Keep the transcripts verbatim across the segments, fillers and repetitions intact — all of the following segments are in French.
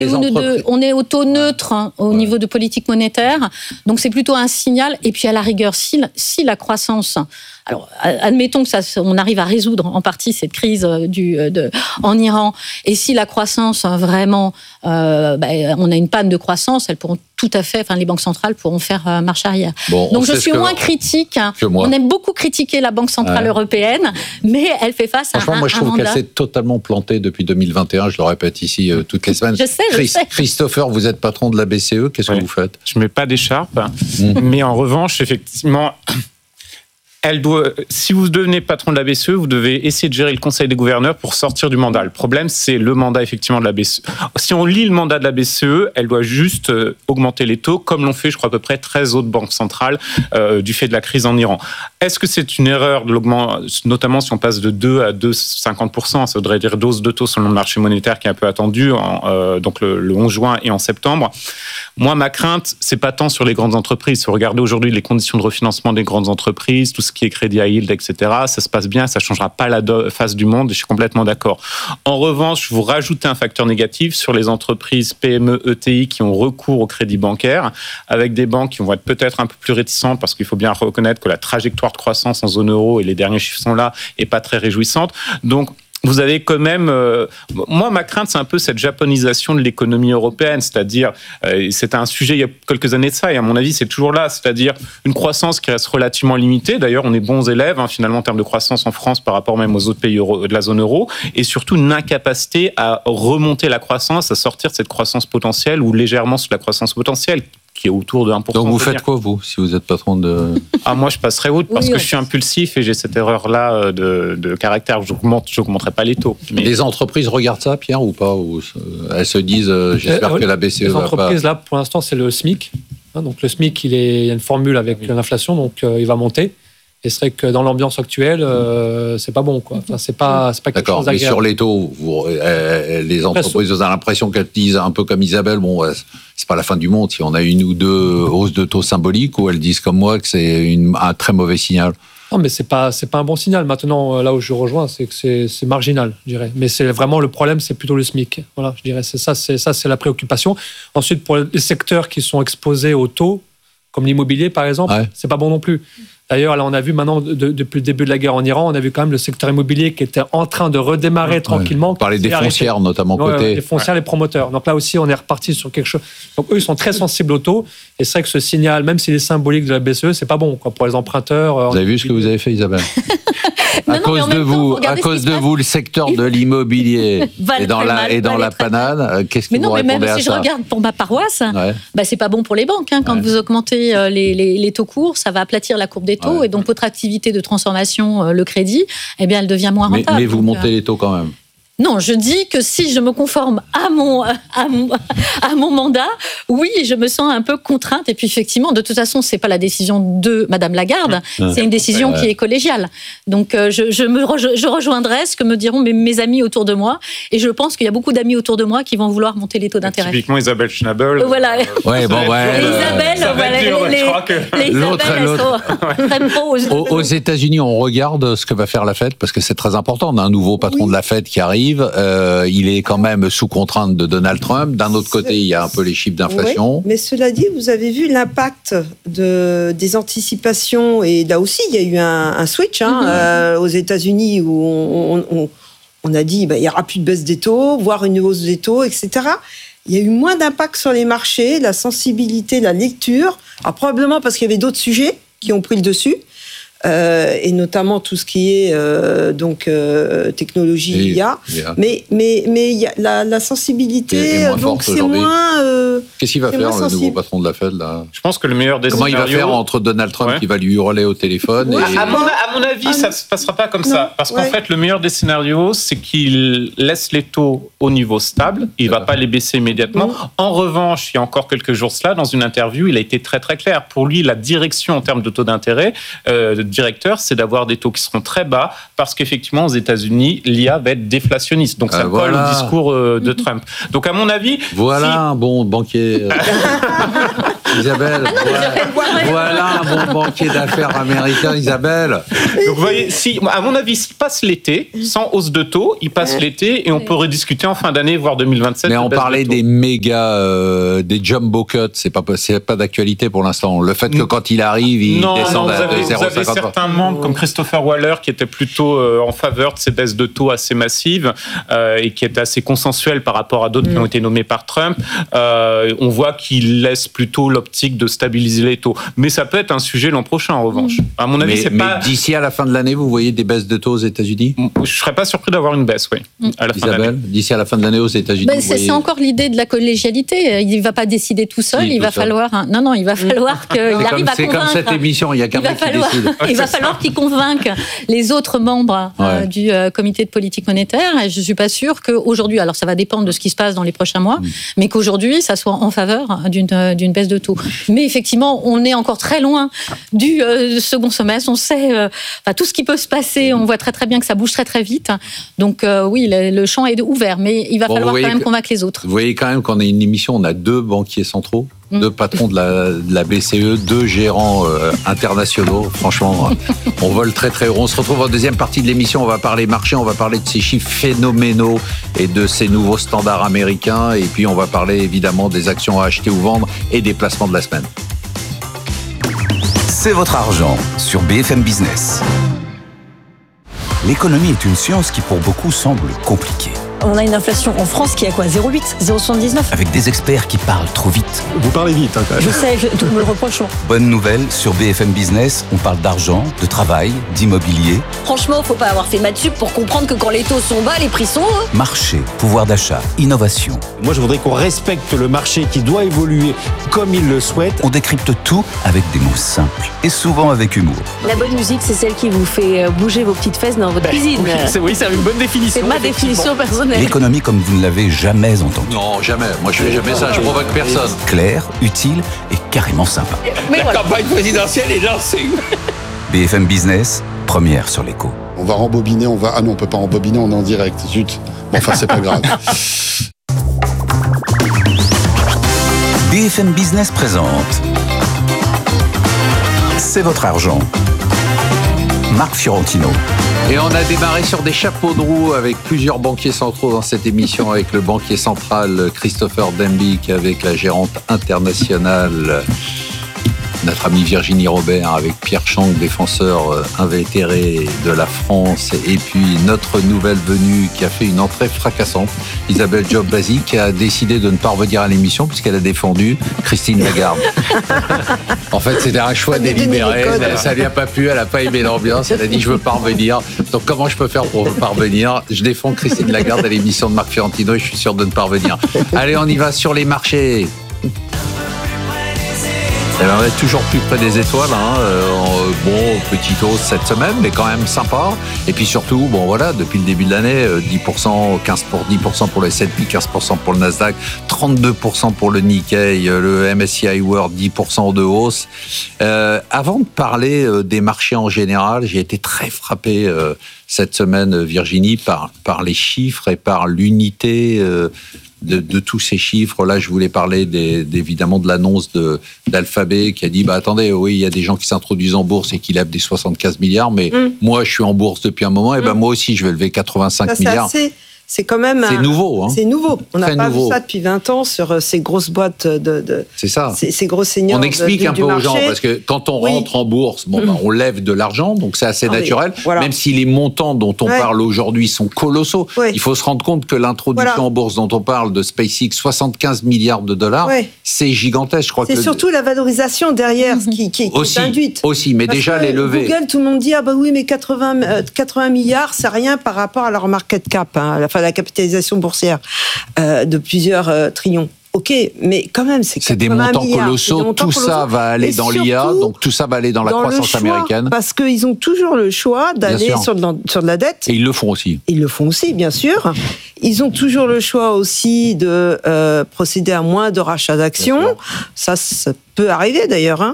De, on est au taux neutre hein, au ouais. niveau de politique monétaire, donc c'est plutôt un signal. Et puis à la rigueur, si, si la croissance, alors admettons que ça, on arrive à résoudre en partie cette crise du, de, en Iran, et si la croissance vraiment, euh, bah, on a une panne de croissance, elles pourront tout à fait, enfin les banques centrales pourront faire euh, marche arrière. Bon, donc je suis moins critique. On aime beaucoup critiquer la Banque centrale ouais. européenne, mais elle fait face à un, Franchement, moi je trouve un qu'elle s'est totalement plantée depuis deux mille vingt et un. Je le répète ici euh, toutes les semaines. Je sais. Chris, Christopher, vous êtes patron de la B C E, qu'est-ce oui. que vous faites ? Je ne mets pas d'écharpe, mmh. mais en revanche, effectivement, elle doit, si vous devenez patron de la B C E, vous devez essayer de gérer le Conseil des gouverneurs pour sortir du mandat. Le problème, c'est le mandat effectivement de la B C E. Si on lit le mandat de la B C E, elle doit juste augmenter les taux, comme l'ont fait, je crois, à peu près treize autres banques centrales euh, du fait de la crise en Iran. Est-ce que c'est une erreur de l'augmenter, notamment si on passe de deux à deux virgule cinquante pour cent, ça voudrait dire dose de taux selon le marché monétaire qui est un peu attendu, en, euh, donc le, le onze juin et en septembre. Moi, ma crainte, c'est pas tant sur les grandes entreprises. Si vous regardez aujourd'hui les conditions de refinancement des grandes entreprises, tout ce qui est crédit à yield, et cetera, ça se passe bien, ça changera pas la do- face du monde, et je suis complètement d'accord. En revanche, vous rajoutez un facteur négatif sur les entreprises P M E, E T I qui ont recours au crédit bancaire, avec des banques qui vont être peut-être un peu plus réticentes, parce qu'il faut bien reconnaître que la trajectoire de croissance en zone euro, et les derniers chiffres sont là, est pas très réjouissante. Donc, vous avez quand même... Euh, moi, ma crainte, c'est un peu cette japonisation de l'économie européenne, c'est-à-dire, euh, c'était un sujet il y a quelques années de ça, et à mon avis, c'est toujours là, c'est-à-dire une croissance qui reste relativement limitée. D'ailleurs, on est bons élèves, hein, finalement, en termes de croissance en France par rapport même aux autres pays euro, de la zone euro, et surtout une incapacité à remonter la croissance, à sortir de cette croissance potentielle ou légèrement sous la croissance potentielle, qui est autour de un pour cent. Donc vous faites quoi, vous, si vous êtes patron de... Ah, moi, je passerai outre parce oui, que je suis impulsif et j'ai cette erreur-là de, de caractère. Je n'augmenterai pas les taux. Mais... Les entreprises regardent ça, Pierre, ou pas ou elles se disent, euh, j'espère euh, que la B C E va pas... Les entreprises, là, pour l'instant, c'est le S M I C. Hein, donc le S M I C, il, est, il y a une formule avec oui. l'inflation, donc euh, il va monter. Et c'est vrai que dans l'ambiance actuelle, euh, c'est pas bon, quoi. Enfin, c'est pas, c'est pas quelque D'accord, chose d'agréable. Mais sur les taux, vous, euh, les entreprises, vous avez l'impression qu'elles disent un peu comme Isabelle, bon, euh, c'est pas la fin du monde si on a une ou deux hausses de taux symboliques, ou elles disent comme moi que c'est une, un très mauvais signal. Non, mais c'est pas, c'est pas un bon signal. Maintenant, là où je rejoins, c'est que c'est, c'est marginal, je dirais. Mais c'est vraiment le problème, c'est plutôt le S M I C. Voilà, je dirais, c'est ça, c'est ça, c'est la préoccupation. Ensuite, pour les secteurs qui sont exposés aux taux, comme l'immobilier, par exemple, ouais. c'est pas bon non plus. D'ailleurs, là, on a vu maintenant, de, depuis le début de la guerre en Iran, on a vu quand même le secteur immobilier qui était en train de redémarrer ouais. tranquillement. On parlait des foncières, arrêté. notamment ouais, côté. Les foncières, ouais. les promoteurs. Donc là aussi, on est reparti sur quelque chose. Donc eux, ils sont très sensibles au taux. Et c'est vrai que ce signal, même s'il est symbolique de la B C E, c'est pas bon, quoi, pour les emprunteurs. Vous avez vu ce que vous avez fait, Isabelle? À non, cause de vous, à cause de vous, le secteur de l'immobilier est dans la est dans la panade. Qu'est-ce que mais vous non, répondez mais même à si ça? Je regarde pour ma paroisse, ouais. bah c'est pas bon pour les banques. Hein, quand ouais. vous augmentez les, les, les taux courts, ça va aplatir la courbe des taux ouais. et donc votre activité de transformation, le crédit, eh bien, elle devient moins rentable. Mais, mais vous donc, montez euh... les taux quand même. Non, je dis que si je me conforme à mon, à mon, à mon mandat, oui, je me sens un peu contrainte. Et puis, effectivement, de toute façon, c'est pas la décision de Madame Lagarde, mmh. c'est une décision ouais. qui est collégiale. Donc, je, je, me rejo- je rejoindrai ce que me diront mes, mes amis autour de moi. Et je pense qu'il y a beaucoup d'amis autour de moi qui vont vouloir monter les taux d'intérêt. Typiquement, Isabelle Schnabel. Voilà. Euh, ouais, bon, ouais. Les Isabelle, voilà, dur, les, que... les l'autre, Isabelle, l'autre. elles sont très pro aux, aux, aux États-Unis, on regarde ce que va faire la Fed parce que c'est très important. On a un nouveau patron oui. de la Fed qui arrive. Euh, il est quand même sous contrainte de Donald Trump. D'un autre côté, il y a un peu les chiffres d'inflation. Oui, mais cela dit, vous avez vu l'impact de, des anticipations. Et là aussi, il y a eu un, un switch hein, mm-hmm. euh, aux États-Unis où on, on, on a dit bah, il n'y aura plus de baisse des taux, voire une hausse des taux, et cetera. Il y a eu moins d'impact sur les marchés, la sensibilité, la lecture. Alors, probablement parce qu'il y avait d'autres sujets qui ont pris le dessus. Euh, et notamment tout ce qui est euh, donc euh, technologie et, I A, yeah. mais mais mais y a la, la sensibilité donc c'est moins. Euh, Qu'est-ce qu'il va faire le nouveau patron de la Fed là? Je pense que le meilleur des Comment scénarios... il va faire entre Donald Trump ouais. qui va lui hurler au téléphone ouais, et... à, mon, à mon avis, ah, ça ne se passera pas comme non. ça, parce qu'en ouais. fait, le meilleur des scénarios, c'est qu'il laisse les taux au niveau stable. Il ne va pas les baisser immédiatement. Mmh. En revanche, il y a encore quelques jours cela, dans une interview, il a été très très clair. Pour lui, la direction en termes de taux d'intérêt. Euh, directeur, c'est d'avoir des taux qui seront très bas parce qu'effectivement, aux États-Unis, l'I A va être déflationniste. Donc, ça euh, voilà. colle au discours euh, de Trump. Donc, à mon avis... Voilà si... un bon banquier. Isabelle, voilà, voilà un bon banquier d'affaires américain, Isabelle. Donc vous voyez, si, à mon avis, il passe l'été, sans hausse de taux, il passe l'été et on peut rediscuter en fin d'année, voire deux mille vingt-sept. Mais on parlait des méga, euh, des jumbo cuts, c'est pas, c'est pas d'actualité pour l'instant. Le fait que quand il arrive, il non, descend non, à vous avez, zéro virgule cinquante. vous avez certains membres comme Christopher Waller qui étaient plutôt euh, en faveur de ces baisses de taux assez massives euh, et qui étaient assez consensuelles par rapport à d'autres mmh. qui ont été nommés par Trump. Euh, on voit qu'il laisse plutôt l'optique de stabiliser les taux. Mais ça peut être un sujet l'an prochain, en revanche. À mon avis, mais, c'est mais pas... d'ici à la fin de l'année, vous voyez des baisses de taux aux États-Unis ? Je serais pas surpris d'avoir une baisse, oui. À la fin Isabelle, de l'année. d'ici à la fin de l'année aux États-Unis. Ben, c'est, voyez... c'est encore l'idée de la collégialité. Il ne va pas décider tout seul. Si, il tout va seul. falloir. Un... Non, non, il va falloir qu'il arrive comme, à c'est convaincre. C'est comme cette émission. Il y a qu'un mec qui falloir... décide. Il va falloir qu'il convainque les autres membres ouais. euh, du euh, comité de politique monétaire. Et je ne suis pas sûre qu'aujourd'hui, alors ça va dépendre de ce qui se passe dans les prochains mois, mmh. mais qu'aujourd'hui, ça soit en faveur d'une, d'une baisse de taux. Mais effectivement, on est encore très loin du euh, second semestre. On sait euh, enfin, tout ce qui peut se passer. On voit très très bien que ça bouge très très vite. Donc euh, oui, le, le champ est ouvert, mais il va bon, falloir quand même que, convaincre les autres. Vous voyez quand même qu'on a une émission, on a deux banquiers centraux. Deux patrons de la, de la B C E, deux gérants euh, internationaux. Franchement, on vole très très haut. On se retrouve en deuxième partie de l'émission. On va parler marché, on va parler de ces chiffres phénoménaux et de ces nouveaux standards américains. Et puis on va parler évidemment des actions à acheter ou vendre et des placements de la semaine. C'est votre argent sur B F M Business. L'économie est une science qui pour beaucoup semble compliquée. On a une inflation en France qui est à quoi ? zéro virgule huit, zéro virgule soixante-dix-neuf. Avec des experts qui parlent trop vite. Vous parlez vite, hein, quand même. Je sais, je, tout me le reproche. Bonne nouvelle, sur B F M Business, on parle d'argent, de travail, d'immobilier. Franchement, faut pas avoir fait maths sup pour comprendre que quand les taux sont bas, les prix sont hauts. Marché, pouvoir d'achat, innovation. Moi, je voudrais qu'on respecte le marché qui doit évoluer comme il le souhaite. On décrypte tout avec des mots simples et souvent avec humour. La bonne musique, c'est celle qui vous fait bouger vos petites fesses dans votre ben, cuisine. Oui, c'est, oui, c'est une bonne définition. C'est ma définition personnelle. L'économie comme vous ne l'avez jamais entendue. Non, jamais. Moi, je fais jamais ça. Je provoque personne. Clair, utile et carrément sympa. Mais la voilà. campagne présidentielle est lancée. B F M Business, première sur l'écho. On va rembobiner, on va... Ah non, on peut pas rembobiner, on est en direct. Zut. Bon, enfin, c'est pas grave. B F M Business présente C'est votre argent. Marc Fiorentino. Et on a démarré sur des chapeaux de roue avec plusieurs banquiers centraux dans cette émission, avec le banquier central Christopher Dembick, avec la gérante internationale, notre amie Virginie Robert, avec Pierre Chang, défenseur invétéré de la France, et puis notre nouvelle venue qui a fait une entrée fracassante, Isabelle Jobbasi, qui a décidé de ne pas revenir à l'émission puisqu'elle a défendu Christine Lagarde. En fait, c'était un choix délibéré, ça lui a pas plu, elle a pas aimé l'ambiance, elle a dit je veux pas revenir. Donc comment je peux faire pour ne pas revenir ? Je défends Christine Lagarde à l'émission de Marc Fiorentino et je suis sûr de ne pas revenir. Allez, on y va sur les marchés. Et ben on est toujours plus près des étoiles, hein. euh, bon, petite hausse cette semaine, mais quand même sympa. Et puis surtout, bon voilà, depuis le début de l'année, dix pour cent, quinze pour cent, dix pour cent pour le S and P, quinze pour cent pour le Nasdaq, trente-deux pour cent pour le Nikkei, le M S C I World, dix pour cent de hausse. Euh, avant de parler des marchés en général, j'ai été très frappé euh, cette semaine, Virginie, par, par les chiffres et par l'unité euh, De, de tous ces chiffres. Là, je voulais parler des, évidemment de l'annonce de, d'Alphabet qui a dit bah, attendez, oui, il y a des gens qui s'introduisent en bourse et qui lèvent des soixante-quinze milliards, mais mmh. moi, je suis en bourse depuis un moment, et ben mmh. moi aussi, je vais lever quatre-vingt-cinq Ça, milliards. Assez... C'est quand même c'est un... nouveau. Hein. C'est nouveau. On n'a pas nouveau. vu ça depuis vingt ans sur ces grosses boîtes de. de... C'est ça. Ces, ces gros seigneurs. On explique de, un du peu marché. aux gens parce que quand on oui. rentre en bourse, bon, bah, on lève de l'argent, donc c'est assez non, naturel. Voilà. Même si les montants dont on ouais. parle aujourd'hui sont colossaux, ouais. il faut se rendre compte que l'introduction voilà. en bourse dont on parle de SpaceX, soixante-quinze milliards de dollars, ouais. c'est gigantesque. Je crois c'est que surtout le... la valorisation derrière mm-hmm. qui, qui, qui aussi, est induite. Aussi, mais parce déjà les levées. Google, tout le monde dit ah bah oui, mais quatre-vingts, euh, quatre-vingts milliards, c'est rien par rapport à leur market cap, hein, enfin la capitalisation boursière. Euh, de plusieurs euh, trillions. Ok, mais quand même, c'est C'est des montants milliards, colossaux, des montants tout colossaux. ça va aller et dans l'I A, donc tout ça va aller dans la dans croissance choix, américaine. Parce qu'ils ont toujours le choix d'aller sur de, la, sur de la dette. Et ils le font aussi. Ils le font aussi, bien sûr. Ils ont toujours le choix aussi de euh, procéder à moins de rachats d'actions. Ça, ça peut arriver d'ailleurs, hein.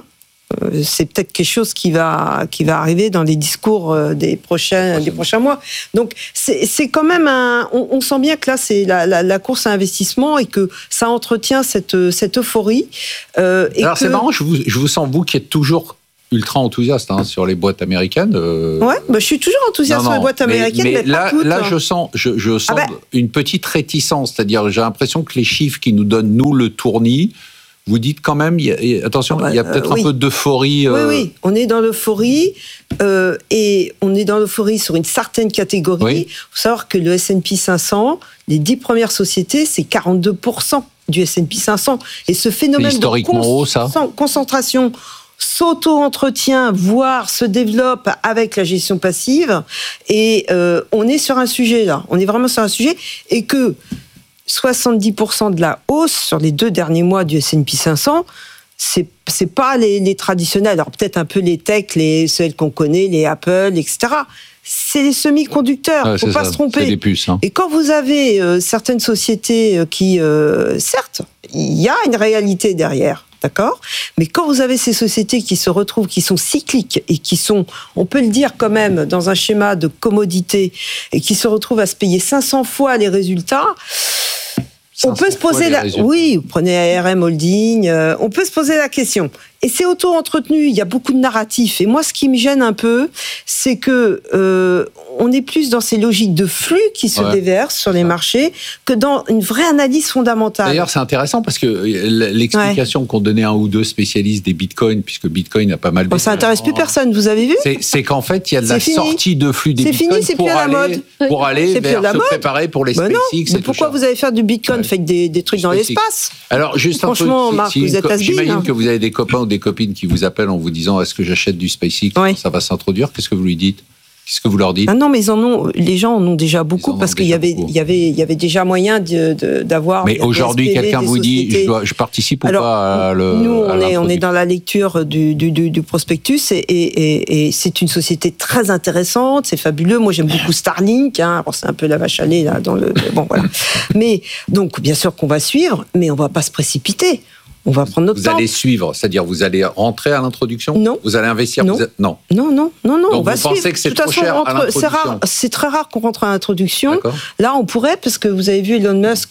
Euh, c'est peut-être quelque chose qui va, qui va arriver dans les discours euh, des, prochains, des prochains mois. Donc, c'est, c'est quand même un... On, on sent bien que là, c'est la, la, la course à investissement et que ça entretient cette, cette euphorie. Euh, et Alors, que... c'est marrant, je vous, je vous sens, vous, qui êtes toujours ultra enthousiaste hein, sur les boîtes américaines. Euh... Ouais, bah, je suis toujours enthousiaste non, non, sur les boîtes américaines, mais, mais, mais là, pas toutes. Là, je sens, je, je sens ah ben... une petite réticence. C'est-à-dire, j'ai l'impression que les chiffres qui nous donnent, nous, le tournis, vous dites quand même, il y a, attention, ah bah, il y a peut-être euh, oui. un peu d'euphorie. Euh... Oui, oui, on est dans l'euphorie euh, et on est dans l'euphorie sur une certaine catégorie. Il oui. faut savoir que le S and P cinq cents, les dix premières sociétés, c'est quarante-deux pour cent du S and P cinq cents. Et ce phénomène de cons- haut, ça. concentration s'auto-entretient, voire se développe avec la gestion passive. Et euh, on est sur un sujet, là. On est vraiment sur un sujet. Et que soixante-dix pour cent de la hausse sur les deux derniers mois du S and P cinq cents, c'est, c'est pas les, les traditionnels. Alors peut-être un peu les techs, les, celles qu'on connaît, les Apple, et cetera. C'est les semi-conducteurs, il ne faut pas ça, se tromper. C'est les puces, hein. Et quand vous avez euh, certaines sociétés qui, euh, certes, il y a une réalité derrière, d'accord ? Mais quand vous avez ces sociétés qui se retrouvent, qui sont cycliques et qui sont, on peut le dire quand même, dans un schéma de commodité et qui se retrouvent à se payer cinq cents fois les résultats, on peut se poser la... Résultats. Oui, vous prenez A R M Holding, euh, on peut se poser la question. Et c'est auto-entretenu, il y a beaucoup de narratifs. Et moi, ce qui me gêne un peu, c'est que euh, on est plus dans ces logiques de flux qui se ouais. déversent sur les marchés que dans une vraie analyse fondamentale. D'ailleurs, c'est intéressant parce que l'explication ouais. qu'ont donné un ou deux spécialistes des bitcoins, puisque Bitcoin a pas mal... Bon, ça n'intéresse plus personne, vous avez vu ? C'est, c'est qu'en fait, il y a de c'est la fini. sortie de flux des c'est bitcoins fini, c'est pour, plus à la aller, mode. pour aller c'est vers plus à la se mode. préparer pour les ben SpaceX. Mais pourquoi vous allez faire du bitcoin ? Ouais. Faites des, des trucs dans l'espace. Alors, juste un peu... Franchement, Marc, si, vous êtes has-been. J'imagine que vous avez des copains ou des copines qui vous appellent en vous disant est-ce que j'achète du SpaceX, oui. ça va s'introduire. Qu'est-ce que vous lui dites ? Qu'est-ce que vous leur dites ? Ah non, mais ils en ont, les gens en ont déjà beaucoup parce qu'il y avait, il y avait, il y avait déjà moyen de, de, d'avoir. Mais aujourd'hui, S P V, quelqu'un vous dit, je, dois, je participe ou Alors, pas à le. Nous, on à est, on est dans la lecture du, du, du, du prospectus et, et, et, et c'est une société très intéressante, c'est fabuleux. Moi, j'aime beaucoup Starlink. Hein, alors, c'est un peu la vache à lait là dans le. Bon, voilà. Mais donc, bien sûr qu'on va suivre, mais on va pas se précipiter. On va prendre notre vous temps. Vous allez suivre, c'est-à-dire vous allez rentrer à l'introduction ? Non. Vous allez investir ? Non. Vous a... non. Non, non, non, non. Donc on va vous suivre. pensez que c'est de toute trop façon, cher rentre... à l'introduction ? C'est rare, c'est très rare qu'on rentre à l'introduction. D'accord. Là, on pourrait, parce que vous avez vu Elon Musk.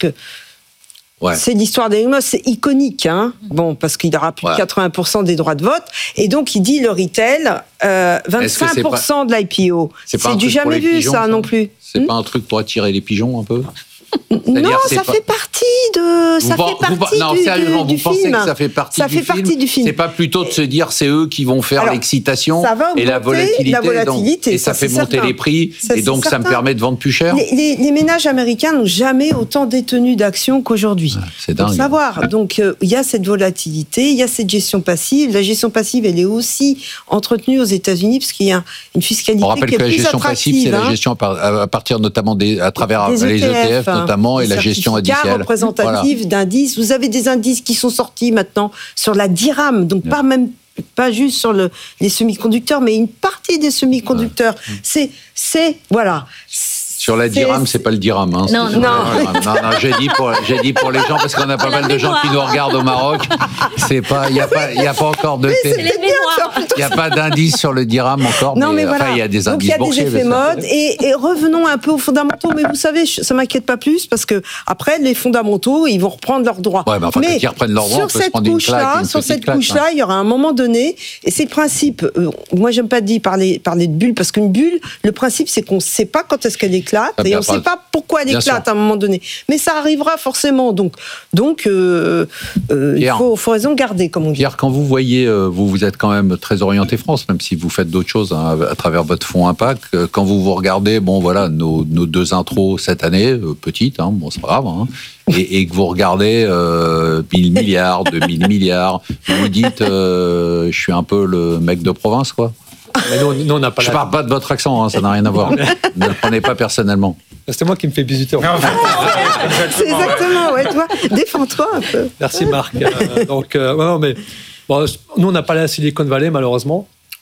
Ouais. C'est l'histoire d'Elon Musk, c'est iconique, hein. Bon, parce qu'il aura plus ouais. de quatre-vingts pour cent des droits de vote, et donc il dit le retail, euh, vingt-cinq pour cent pas... de l'I P O. C'est, c'est du jamais vu, pigeons, ça, ça non plus. C'est hmm pas un truc pour attirer les pigeons, un peu ? Non, ça pas... fait partie de. Ça vous, fait partie vous, non, du, sérieusement, du, vous du pensez film. que ça fait partie, ça du, fait film partie du film. C'est pas plutôt de se dire c'est eux qui vont faire Alors, l'excitation et la volatilité, la volatilité donc, et ça, ça fait monter certain. les prix ça, et donc ça me permet de vendre plus cher. Les, les, les ménages américains n'ont jamais autant détenu d'actions qu'aujourd'hui. Ah, c'est dingue. Faut savoir. Donc il euh, y a cette volatilité, il y a cette gestion passive. La gestion passive, elle est aussi entretenue aux États-Unis parce qu'il y a une fiscalité On rappelle qui est que la plus gestion attractive. passive, c'est hein. la gestion à partir notamment des, à travers des les E T F, E T F notamment et la gestion additionnelle représentative voilà. d'indices. Vous avez des indices qui sont sortis maintenant sur la DIRAM, donc ouais. pas même pas juste sur le, les semi-conducteurs, mais une partie des semi-conducteurs. Ouais. C'est, c'est voilà. Sur la dirham, c'est, c'est pas le dirham. Hein, non, non. non, non, non j'ai dit pour, j'ai dit pour les gens parce qu'on a pas mal de gens qui nous regardent au Maroc. C'est pas, il y a pas, il y a pas encore de. Il y a pas d'indice sur le dirham encore. Non, mais, mais enfin, voilà. il y a des Donc indices boursiers. Donc il y a des effets mode et, et revenons un peu aux fondamentaux. Mais vous savez, ça m'inquiète pas plus parce que après les fondamentaux, ils vont reprendre leurs droits. Ouais, mais enfin, mais quand ils reprennent leurs droits, on peut se prendre une claque. Sur cette couche-là, hein. il y aura un moment donné, et c'est le principe. Euh, moi, j'aime pas dire parler parler de bulle parce qu'une bulle, le principe, c'est qu'on ne sait pas quand est-ce qu'elle éclate et on ne sait pas pourquoi elle éclate à un moment donné. Mais ça arrivera forcément. Donc, donc euh, euh, il faut, faut raison garder, comme on dit. Pierre, quand vous voyez, euh, vous, vous êtes quand même très orienté France, même si vous faites d'autres choses hein, à travers votre fonds Impact. Euh, quand vous vous regardez, bon voilà, nos, nos deux intros cette année, euh, petites, hein, bon c'est pas grave, hein, et, et que vous regardez euh, mille milliards, deux mille milliards, vous vous dites, euh, je suis un peu le mec de province, quoi. Mais nous, nous, on n'a pas je la... parle pas de votre accent, hein, ça n'a rien à voir. Ne le prenez pas personnellement. C'est moi qui me fais bisuter. En fait. C'est exactement, ouais, toi, défends-toi un peu. Merci Marc. Euh, donc, euh, ouais, non, mais bon, nous, on n'a pas la Silicon Valley, malheureusement.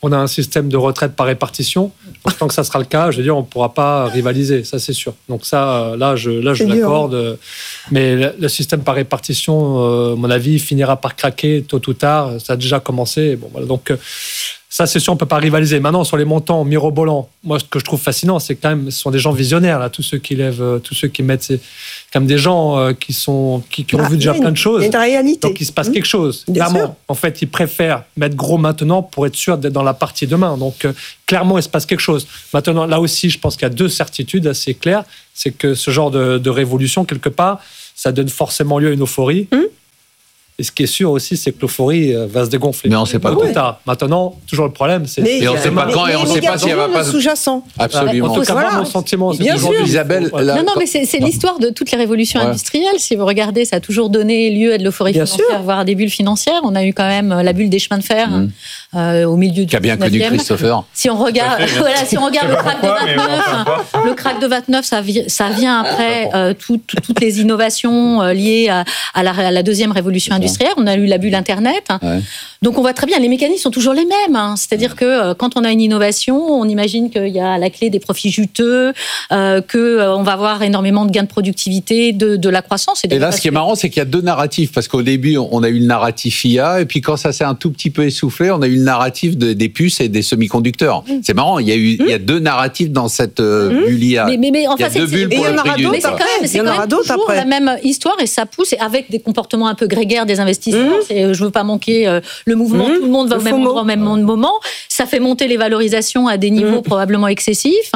on a un système de retraite par répartition. Donc, tant que ça sera le cas, je veux dire, on ne pourra pas rivaliser, ça c'est sûr. Donc ça, là, je, là, je l'accorde. Mais le, le système par répartition, euh, à mon avis, finira par craquer tôt ou tard. Ça a déjà commencé. Bon, voilà. Donc ça, c'est sûr, on ne peut pas rivaliser. Maintenant, sur les montants mirobolants, moi, ce que je trouve fascinant, c'est que quand même, ce sont des gens visionnaires, là, tous ceux qui lèvent, tous ceux qui mettent, c'est comme des gens euh, qui, sont, qui, qui ont ah, vu déjà plein de choses. Il y a une réalité. Donc, il se passe mmh. quelque chose. Bien clairement, sûr. En fait, ils préfèrent mettre gros maintenant pour être sûr d'être dans la partie demain. Donc, euh, clairement, il se passe quelque chose. Maintenant, là aussi, je pense qu'il y a deux certitudes assez claires. C'est que ce genre de, de révolution, quelque part, ça donne forcément lieu à une euphorie. Mmh. Et ce qui est sûr aussi, c'est que l'euphorie va se dégonfler. Mais on ne sait pas quand. Tard. Maintenant, toujours le problème, c'est... Mais et on ne sait pas quand et on ne sait pas si elle va pas... sous-jacent. Absolument. En tout cas, voilà. moi, mon sentiment, c'est bien sûr. Isabelle, là, non, non, mais c'est, c'est l'histoire de toutes les révolutions ouais. industrielles. Si vous regardez, ça a toujours donné lieu à de l'euphorie bien financière, sûr. voire à des bulles financières. On a eu quand même la bulle des chemins de fer mmh. euh, au milieu du qui a bien connu Christopher. Si on regarde, fait, voilà, si on regarde le crack de vingt-neuf, le crack de vingt-neuf, ça, ça vient après euh, tout, tout, toutes les innovations euh, liées à, à, la, à la deuxième révolution industrielle. On a eu la bulle Internet. Ouais. Donc on voit très bien, les mécanismes sont toujours les mêmes. Hein. C'est-à-dire ouais. que euh, quand on a une innovation, on imagine qu'il y a à la clé des profits juteux, euh, qu'on euh, va avoir énormément de gains de productivité, de, de la croissance. Et, et là, ce qui est marrant, c'est qu'il y a deux narratifs. Parce qu'au début, on a eu le narratif I A, et puis quand ça s'est un tout petit peu essoufflé, on a eu le narratif de, des puces et des semi-conducteurs. Mmh. C'est marrant, il y a eu mmh. il y a deux narratifs dans cette euh, mmh. bulle I A. Mais, mais, mais enfin, il y a deux bulles pour le prix d'une. Mais c'est quand même, c'est quand même toujours la même histoire, et ça pousse, et avec des comportements un peu grégaires des investisseurs. Mmh. Je veux pas manquer euh, le mouvement, mmh, tout le monde va au même endroit au même moment. Ça fait monter les valorisations à des niveaux mmh. probablement excessifs.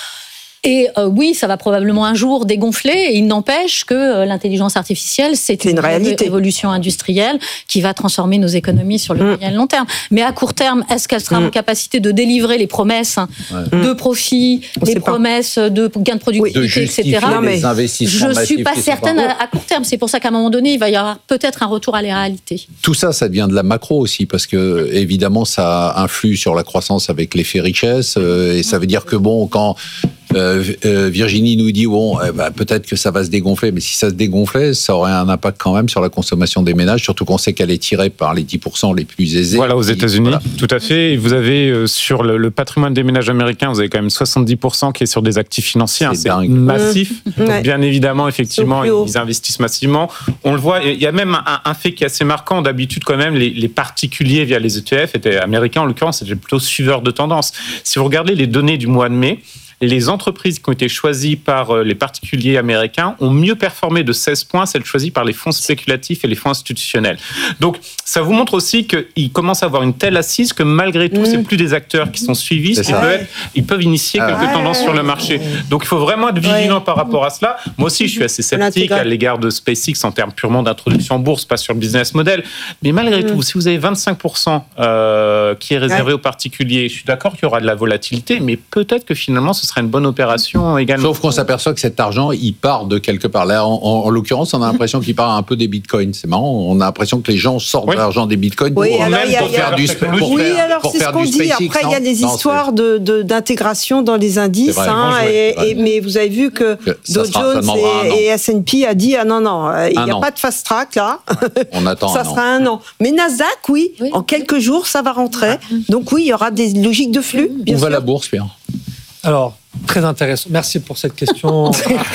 Et euh, oui, ça va probablement un jour dégonfler. Et il n'empêche que euh, l'intelligence artificielle, c'est, c'est une, une réalité. Révolution industrielle qui va transformer nos économies sur le mmh. moyen et long terme. Mais à court terme, est-ce qu'elle sera mmh. en capacité de délivrer les promesses ouais. de profit, On les promesses pas. de gains de productivité, oui, de et cetera. Non, mais je ne suis pas certaine à, à court terme. C'est pour ça qu'à un moment donné, il va y avoir peut-être un retour à la réalité. Tout ça, ça devient de la macro aussi, parce que évidemment, ça influe sur la croissance avec l'effet richesse. Euh, et ça veut dire que bon, quand Euh, euh, Virginie nous dit bon, eh ben, peut-être que ça va se dégonfler, mais si ça se dégonflait, ça aurait un impact quand même sur la consommation des ménages, surtout qu'on sait qu'elle est tirée par les dix pour cent les plus aisés. Voilà, aux États-Unis, voilà. Tout à fait. Et vous avez euh, sur le, le patrimoine des ménages américains, vous avez quand même soixante-dix pour cent qui est sur des actifs financiers. C'est, hein, c'est massif. Mmh. Donc, bien évidemment, effectivement, ils investissent massivement. On le voit. Il y a même un, un fait qui est assez marquant. D'habitude, quand même, les, les particuliers via les E T F étaient américains, en l'occurrence, c'était plutôt suiveurs de tendance. Si vous regardez les données du mois de mai, les entreprises qui ont été choisies par les particuliers américains ont mieux performé de seize points celles choisies par les fonds spéculatifs et les fonds institutionnels. Donc, ça vous montre aussi qu'ils commencent à avoir une telle assise que malgré tout, mmh. c'est plus des acteurs qui sont suivis, ils peuvent, être, ils peuvent initier ah, quelques ouais. tendances sur le marché. Donc, il faut vraiment être vigilant ouais. par rapport à cela. Moi aussi, je suis assez sceptique à l'égard de SpaceX en termes purement d'introduction en bourse, pas sur le business model. Mais malgré mmh. tout, si vous avez vingt-cinq pour cent euh, qui est réservé ouais. aux particuliers, je suis d'accord qu'il y aura de la volatilité, mais peut-être que finalement, ce sera une bonne opération également. Sauf qu'on s'aperçoit que cet argent, il part de quelque part. Là, en, en, en l'occurrence, on a l'impression qu'il part un peu des bitcoins. C'est marrant, on a l'impression que les gens sortent oui. de l'argent des bitcoins oui, pour, alors, même y a, pour y a, faire du pour pour Oui, faire, alors pour c'est faire ce qu'on du dit. SpaceX, Après, il y a des non, histoires de, de, d'intégration dans les indices. Vrai, hein, et, et, mais vous avez vu que, que Dow Jones et, et S and P a dit ah non, non, il n'y a an. pas de fast track là. On attend ça un sera an. un an. Mais Nasdaq, oui, oui, en quelques jours, ça va rentrer. Donc oui, il y aura des logiques de flux. Où va la bourse, Pierre ? Alors, très intéressant. Merci pour cette question.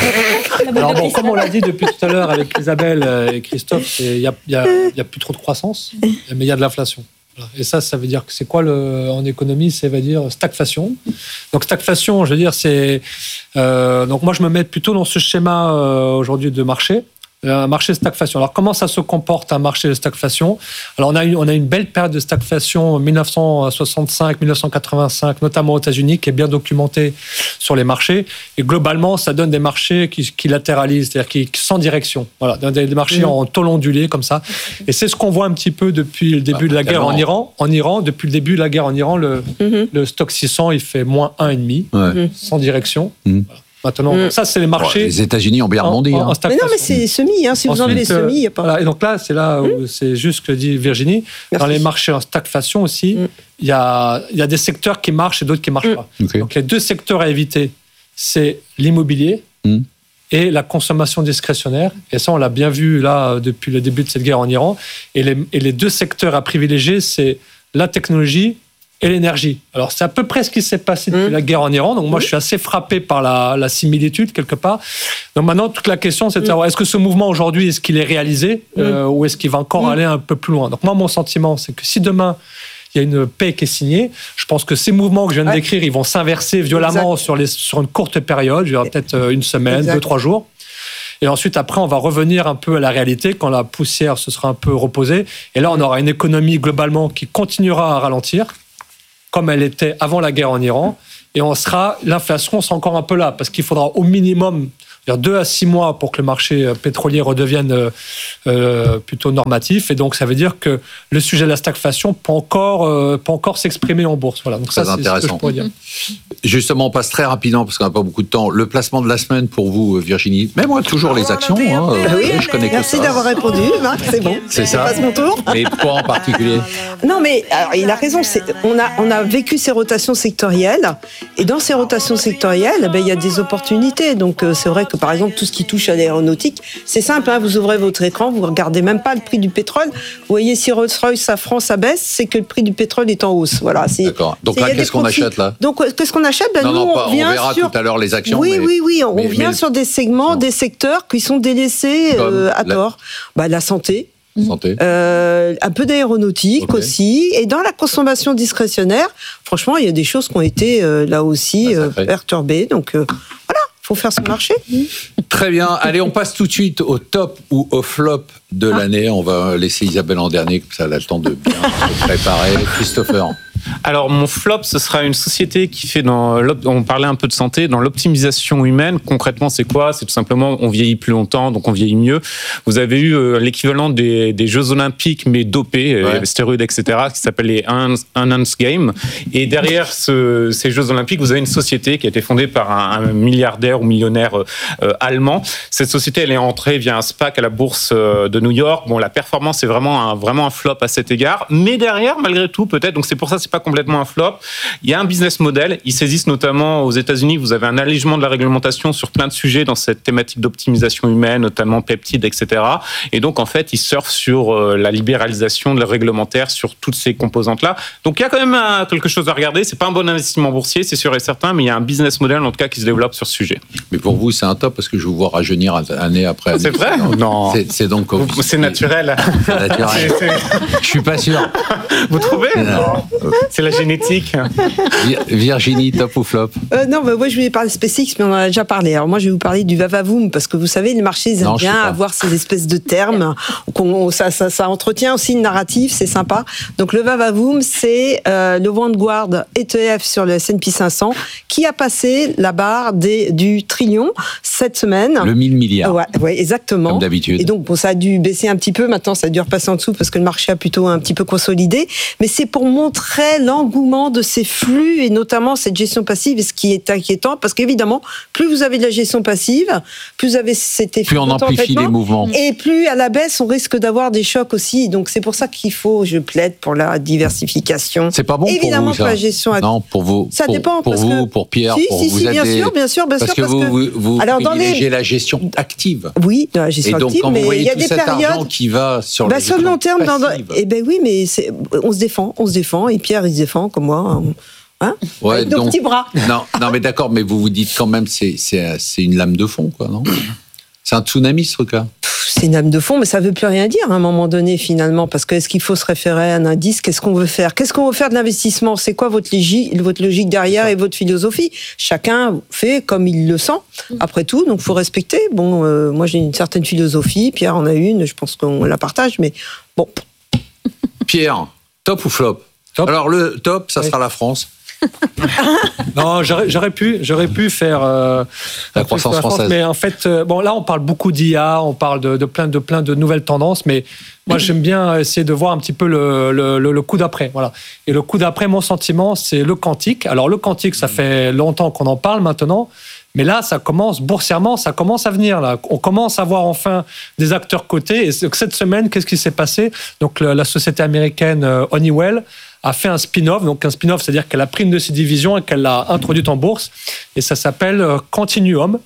Alors bon, comme on l'a dit depuis tout à l'heure avec Isabelle et Christophe, il n'y a, y a, y a plus trop de croissance, mais il y a de l'inflation. Et ça, ça veut dire que c'est quoi le, en économie, ça veut dire stagflation. Donc stagflation, je veux dire, c'est euh, donc moi je me mets plutôt dans ce schéma euh, aujourd'hui de marché. Un marché de stagflation. Alors, comment ça se comporte, un marché de stagflation ? Alors, on a eu, on a une belle période de stagflation dix-neuf cent soixante-cinq dix-neuf cent quatre-vingt-cinq, notamment aux États-Unis, qui est bien documentée sur les marchés. Et globalement, ça donne des marchés qui, qui latéralisent, c'est-à-dire qui, sans direction. Voilà, des, des marchés mmh. en taux ondulé, comme ça. Et c'est ce qu'on voit un petit peu depuis le début ah, de la guerre en Iran. En Iran, depuis le début de la guerre en Iran, le, mmh. le stock six cents, il fait moins un virgule cinq, ouais. sans direction. Mmh. Voilà. Maintenant, mmh. ça, c'est les marchés. Bon, les États-Unis ont bien rebondi. Hein. Mais non, mais c'est semi. Hein, si vous enlevez les semis, il n'y a pas. Voilà, et donc là, c'est là où mmh. c'est juste ce que dit Virginie. Merci. Dans les marchés en stagflation aussi, il mmh. y, a, y a des secteurs qui marchent et d'autres qui ne marchent mmh. pas. Okay. Donc les deux secteurs à éviter, c'est l'immobilier mmh. et la consommation discrétionnaire. Et ça, on l'a bien vu là depuis le début de cette guerre en Iran. Et les, et les deux secteurs à privilégier, c'est la technologie et l'énergie. Alors, c'est à peu près ce qui s'est passé depuis mmh. la guerre en Iran. Donc, moi, mmh. je suis assez frappé par la, la similitude, quelque part. Donc, maintenant, toute la question, c'est de savoir, est-ce que ce mouvement, aujourd'hui, est-ce qu'il est réalisé mmh. euh, ou est-ce qu'il va encore mmh. aller un peu plus loin? Donc, moi, mon sentiment, c'est que si demain, il y a une paix qui est signée, je pense que ces mouvements que je viens de décrire, ils vont s'inverser violemment sur, les, sur une courte période, je dirais peut-être une semaine, exact. deux, trois jours. Et ensuite, après, on va revenir un peu à la réalité quand la poussière se sera un peu reposée. Et là, on aura une économie globalement qui continuera à ralentir, comme elle était avant la guerre en Iran. Et on sera, l'inflation sera encore un peu là, parce qu'il faudra au minimum deux à six mois pour que le marché pétrolier redevienne euh, plutôt normatif. Et donc, ça veut dire que le sujet de la stagflation peut encore, euh, peut encore s'exprimer en bourse. Voilà. Donc, très ça, intéressant. C'est ce que je pourrais dire. Justement, on passe très rapidement parce qu'on n'a pas beaucoup de temps. Le placement de la semaine pour vous, Virginie. Mais moi, toujours les actions. Hein. Oui, je connais merci que ça. d'avoir répondu, Marc. C'est bon. C'est ça. Je passe mon tour. Mais quoi en particulier? Non, mais alors, il a raison. C'est, on, a, on a vécu ces rotations sectorielles. Et dans ces rotations sectorielles, ben, il y a des opportunités. Donc, euh, c'est vrai que, par exemple, tout ce qui touche à l'aéronautique, c'est simple, hein, vous ouvrez votre écran, vous regardez même pas le prix du pétrole, vous voyez si Rolls-Royce, Safran, ça baisse, c'est que le prix du pétrole est en hausse. Voilà, c'est, D'accord. Donc c'est, là, qu'est-ce qu'on achète là? Donc, qu'est-ce qu'on achète ben, Non, nous, non, pas, on, vient on verra sur... tout à l'heure les actions. Oui, mais... oui, oui, on mais, vient mais... sur des segments, des secteurs qui sont délaissés euh, à la... tort. Bah, la santé. Santé. Euh, un peu d'aéronautique okay. aussi. Et dans la consommation discrétionnaire, franchement, il y a des choses qui ont été euh, là aussi euh, perturbées. Donc, euh, voilà. Faut faire son marché. Très bien. Allez, on passe tout de suite au top ou au flop de ah. l'année. On va laisser Isabelle en dernier, comme ça elle a le temps de bien se préparer. Christopher. Alors, mon flop, ce sera une société qui fait dans... On parlait un peu de santé, dans l'optimisation humaine. Concrètement, c'est quoi? C'est tout simplement, on vieillit plus longtemps, donc on vieillit mieux. Vous avez eu euh, l'équivalent des, des Jeux Olympiques, mais dopés, ouais. euh, stéroïdes, et cetera, qui s'appelle les Enhanced Games. Et derrière ce, ces Jeux Olympiques, vous avez une société qui a été fondée par un, un milliardaire ou millionnaire euh, allemand. Cette société, elle est entrée via un SPAC à la bourse euh, de New York. Bon, la performance est vraiment un, vraiment un flop à cet égard. Mais derrière, malgré tout, peut-être, donc c'est pour ça que c'est pas complètement un flop. Il y a un business model. Ils saisissent notamment aux États-Unis. Vous avez un allègement de la réglementation sur plein de sujets dans cette thématique d'optimisation humaine, notamment peptides, et cetera. Et donc, en fait, ils surfent sur euh, la libéralisation de la réglementaire sur toutes ces composantes-là. Donc, il y a quand même un, quelque chose à regarder. C'est pas un bon investissement boursier, c'est sûr et certain, mais il y a un business model, en tout cas, qui se développe sur ce sujet. Mais pour vous, c'est un top parce que je vous vois rajeunir année après année. C'est vrai? Non. C'est, c'est donc vous, c'est naturel. C'est naturel. c'est, c'est... Je suis pas sûr. Vous trouvez? Non. C'est la génétique. Virginie, top ou flop? euh, Non, bah, moi je voulais parler SpaceX, mais on en a déjà parlé. Alors moi je vais vous parler du va-va-voom, parce que vous savez, les marchés ils aiment non, bien avoir ces espèces de termes. qu'on, ça, ça, ça entretient aussi une narrative, c'est sympa. Donc le va-va-voom, c'est euh, le Vanguard E T F sur le S and P cinq cents qui a passé la barre des, du trillion cette semaine. Le mille milliards. Ouais, ouais, exactement. Comme d'habitude. Et donc bon, ça a dû baisser un petit peu. Maintenant, ça a dû repasser en dessous parce que le marché a plutôt un petit peu consolidé. Mais c'est pour montrer l'engouement de ces flux et notamment cette gestion passive, et ce qui est inquiétant parce qu'évidemment, plus vous avez de la gestion passive, plus vous avez cet effet. Plus on amplifie les mouvements. Et plus à la baisse, on risque d'avoir des chocs aussi. Donc c'est pour ça qu'il faut, je plaide pour la diversification. C'est pas bon évidemment pour vous, ça. Pour la gestion active. Non, pour vous. Ça pour, dépend. Pour parce vous, que... pour Pierre, si, pour si, vous si, aider. bien sûr, bien sûr, bien parce sûr. Que parce vous, que vous, vous alors, privilégiez les... la gestion active. Oui, la gestion et donc, active. Quand mais vous voyez il y a tout des cet périodes argent qui va sur bah, la sur le long terme, dans... passive. Eh ben oui, mais c'est... on se défend, on se défend. Et Pierre, il se défend comme moi. Hein ouais, avec nos donc, petits bras. Non, non, mais d'accord, mais vous vous dites quand même, c'est, c'est, c'est une lame de fond, quoi, non? C'est un tsunami, ce truc-là. C'est une lame de fond, mais ça ne veut plus rien dire à un moment donné, finalement, parce que est-ce qu'il faut se référer à un indice? Qu'est-ce qu'on veut faire? Qu'est-ce qu'on veut faire de l'investissement? C'est quoi votre logique, votre logique derrière et votre philosophie? Chacun fait comme il le sent, après tout, donc il faut respecter. Bon, euh, moi j'ai une certaine philosophie, Pierre en a une, je pense qu'on la partage, mais bon. Pierre, top ou flop? Top. Alors le top, ça oui. sera la France. Non, j'aurais, j'aurais pu, j'aurais pu faire euh, la croissance la France, française. Mais en fait, euh, bon, là, on parle beaucoup d'I A, on parle de, de plein de plein de nouvelles tendances, mais moi, j'aime bien essayer de voir un petit peu le, le, le, le coup d'après, voilà. Et le coup d'après, mon sentiment, c'est le quantique. Alors, le quantique, ça fait longtemps qu'on en parle maintenant. Mais là, ça commence, boursièrement, ça commence à venir. Là. On commence à voir enfin des acteurs cotés. Et cette semaine, qu'est-ce qui s'est passé? Donc, la société américaine Honeywell a fait un spin-off. Donc, un spin-off, c'est-à-dire qu'elle a pris une de ses divisions et qu'elle l'a introduite en bourse. Et ça s'appelle Quantinuum.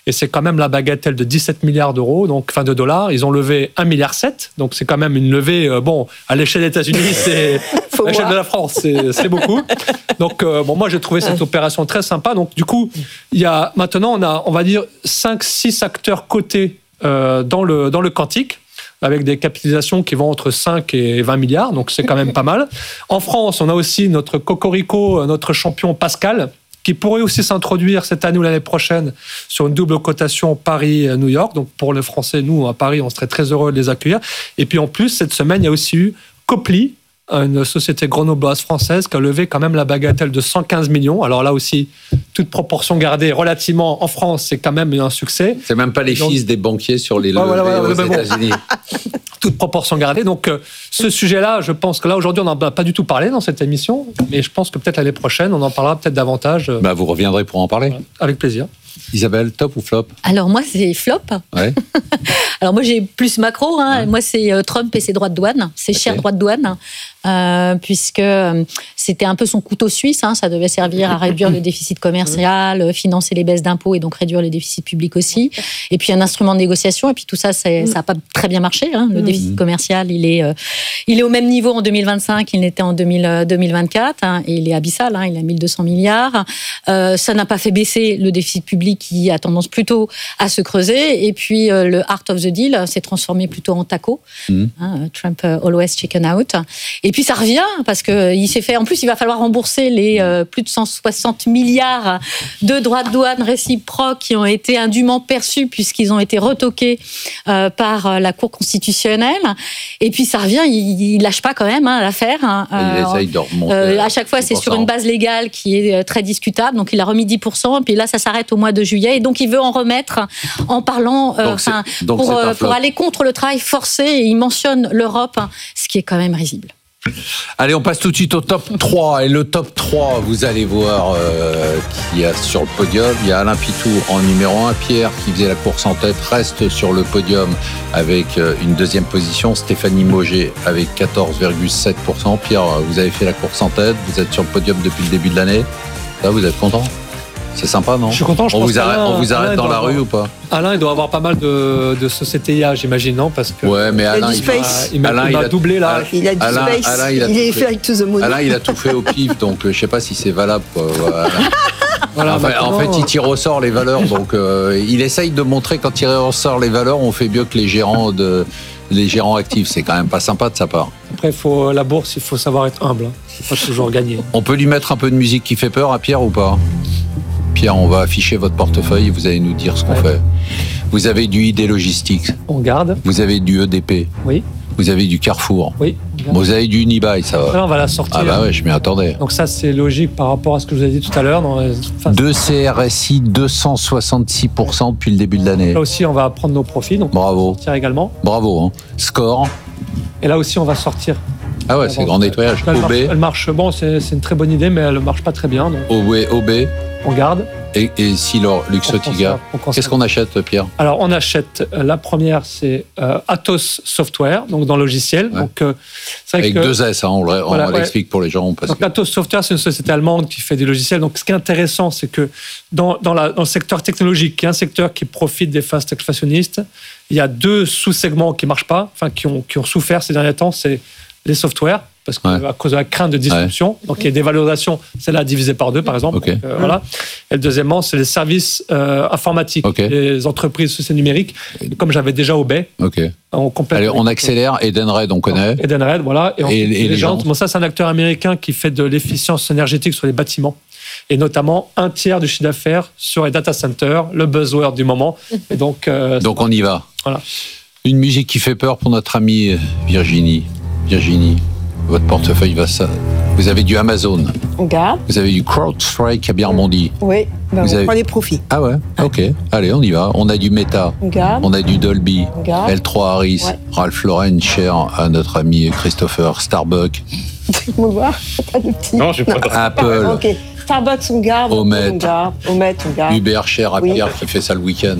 Et c'est quand même la bagatelle de dix-sept milliards d'euros, donc fin de dollars. Ils ont levé un virgule sept milliard, donc c'est quand même une levée, euh, bon, à l'échelle des États-Unis, c'est à l'échelle de la France, c'est, c'est beaucoup. Donc, euh, bon, moi, j'ai trouvé cette opération très sympa. Donc, du coup, il y a, maintenant, on a, on va dire, cinq six acteurs cotés euh, dans, le, dans le quantique, avec des capitalisations qui vont entre cinq et vingt milliards, donc c'est quand même pas mal. En France, on a aussi notre cocorico, notre champion Pascal, qui pourrait aussi s'introduire cette année ou l'année prochaine sur une double cotation Paris-New York. Donc pour les Français, nous, à Paris, on serait très heureux de les accueillir. Et puis en plus, cette semaine, il y a aussi eu Copli, une société grenobloise française qui a levé quand même la bagatelle de cent quinze millions. Alors là aussi, toute proportion gardée, relativement en France, c'est quand même un succès. C'est même pas les donc, fils des banquiers sur les levées voilà, voilà, aux voilà, États-Unis. Bon. Toute proportion gardée. Donc euh, ce sujet-là, je pense que là aujourd'hui, on n'en a pas du tout parlé dans cette émission, mais je pense que peut-être l'année prochaine, on en parlera peut-être davantage. Euh, bah, vous reviendrez pour en parler. Voilà, avec plaisir. Isabelle, top ou flop? Alors moi, c'est flop. Ouais. Alors moi, j'ai plus macro. Hein. Ouais. Moi, c'est Trump et ses droits de douane, ses okay. chers droits de douane, euh, puisque c'était un peu son couteau suisse. Hein. Ça devait servir à réduire le déficit commercial, financer les baisses d'impôts et donc réduire le déficit public aussi. Et puis un instrument de négociation. Et puis tout ça, c'est, ça n'a pas très bien marché. Hein. Le mmh. déficit commercial, il est, euh, il est au même niveau en deux mille vingt-cinq qu'il n'était en deux mille vingt-quatre. Hein. Et il est abyssal. Hein. Il a mille deux cents milliards. Euh, ça n'a pas fait baisser le déficit public qui a tendance plutôt à se creuser. Et puis, euh, le Heart of the Deal s'est transformé plutôt en taco. Mmh. Hein, Trump uh, always chicken out. Et puis, ça revient parce qu'il s'est fait... En plus, il va falloir rembourser les euh, plus de cent soixante milliards de droits de douane réciproques qui ont été indûment perçus puisqu'ils ont été retoqués euh, par la Cour constitutionnelle. Et puis, ça revient. Il ne lâche pas quand même hein, l'affaire. Hein. Il essaye de remonter. Euh, à chaque fois, c'est sur une base légale qui est très discutable. Donc, il a remis dix pour cent. Et puis là, ça s'arrête au mois de juillet, et donc il veut en remettre en parlant euh, enfin, pour, euh, pour aller contre le travail forcé, et il mentionne l'Europe, hein, ce qui est quand même risible. Allez, on passe tout de suite au top trois, et le top trois, vous allez voir euh, qui y a sur le podium. Il y a Alain Pitou en numéro un, Pierre qui faisait la course en tête reste sur le podium avec euh, une deuxième position, Stéphanie Mauger avec quatorze virgule sept pour cent. Pierre, vous avez fait la course en tête, vous êtes sur le podium depuis le début de l'année, là vous êtes content? C'est sympa, non? Je suis content. Je on, pense vous arrête, Alain, on vous arrête Alain dans la rue avoir, ou pas? Alain, il doit avoir pas mal de, de sociétés I A, j'imagine, non? Parce que ouais, mais Alain, il, il, Space. il, Alain, il, il a doublé là. Il a du Alain, Space. Alain, il, a il est fait avec to the moon. Alain, il a tout fait au pif, donc euh, je sais pas si c'est valable. Quoi. Voilà. Voilà, enfin, en fait, il tire au sort les valeurs, donc euh, il essaye de montrer quand il tire au sort les valeurs, on fait mieux que les gérants de. Les gérants actifs, c'est quand même pas sympa de sa part. Après, il faut, la bourse, il faut savoir être humble. Il faut pas toujours gagner. On peut lui mettre un peu de musique qui fait peur à Pierre ou pas? Pierre, on va afficher votre portefeuille et vous allez nous dire ce qu'on ouais. fait. Vous avez du I D Logistics. On garde. Vous avez du E D P. Oui. Vous avez du Carrefour. Oui. Vous avez du Unibail, ça va. Là, on va la sortir. Ah bah ouais, je m'y attendais. Donc ça, c'est logique par rapport à ce que je vous ai dit tout à l'heure. Dans les... enfin, deux C R S I, deux cent soixante-six pour cent depuis le début de l'année. Là aussi, on va prendre nos profits. Donc bravo. On va sortir également. Bravo. Hein. Score. Et là aussi, on va sortir. Ah ouais, c'est grand nettoyage. Là, elle, O B. marche, elle marche, bon, c'est, c'est une très bonne idée, mais elle ne marche pas très bien. Donc... O B. O B. On garde. Et, et Silor, Luxottica. Qu'est-ce qu'on achète, Pierre? Alors, on achète, euh, la première, c'est euh, Atos Software, donc dans le logiciel. Ouais. Donc, euh, c'est vrai Avec que, deux S, hein, on, on voilà, l'explique ouais. pour les gens. Parce donc, que... Atos Software, c'est une société allemande qui fait des logiciels. Donc, ce qui est intéressant, c'est que dans, dans, la, dans le secteur technologique, qui est un secteur qui profite des phases inflationnistes, il y a deux sous-segments qui ne marchent pas, enfin, qui ont, qui ont souffert ces derniers temps, c'est les softwares, parce qu'à ouais. cause de la crainte de disruption, ouais. donc il y a des valorisations, celle-là divisée par deux, par exemple. Okay. Donc, euh, voilà. Et le deuxièmement, c'est les services euh, informatiques, okay. les entreprises sociétés numériques. Et comme j'avais déjà au B, okay. on complète. Allez, on accélère. Edenred, on connaît. Edenred, voilà. Et, et, et les gens. Bon, ça, c'est un acteur américain qui fait de l'efficience énergétique sur les bâtiments. Et notamment un tiers du chiffre d'affaires sur les data centers, le buzzword du moment. Et donc, euh, donc on y va. Voilà. Une musique qui fait peur pour notre amie Virginie. Virginie, votre portefeuille va ça. Vous avez du Amazon. On garde. Vous avez du CrowdStrike qui a bien rebondi. Oui, ben on avez... prend les profits. Ah ouais, ok. Allez, on y va. On a du Meta. On garde. On a du Dolby. On garde. L trois Harris. Ouais. Ralph Lauren, cher à notre ami Christopher. Starbucks. On va voir. Pas de petit. Non, je n'ai pas de... Apple. Ok. Starbucks, on garde. Omet. On garde. Omet, on garde. Uber, cher à oui. Pierre qui fait ça le week-end.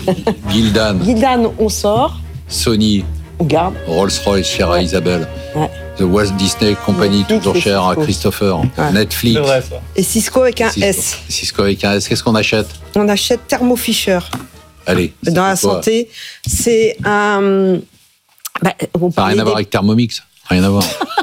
Gildan. Gildan, on sort. Sony. On garde. Rolls-Royce, cher ouais. à Isabelle. Ouais. The Walt Disney Company, Netflix, toujours cher à Christopher. Ouais. Netflix. C'est vrai, ça. Et Cisco avec un Cisco. S. Cisco avec un S. Qu'est-ce qu'on achète? On achète Thermo Fisher. Allez. Dans la quoi? santé, c'est un. Bah, on Ça n'a rien des... à voir avec Thermomix. Rien à voir.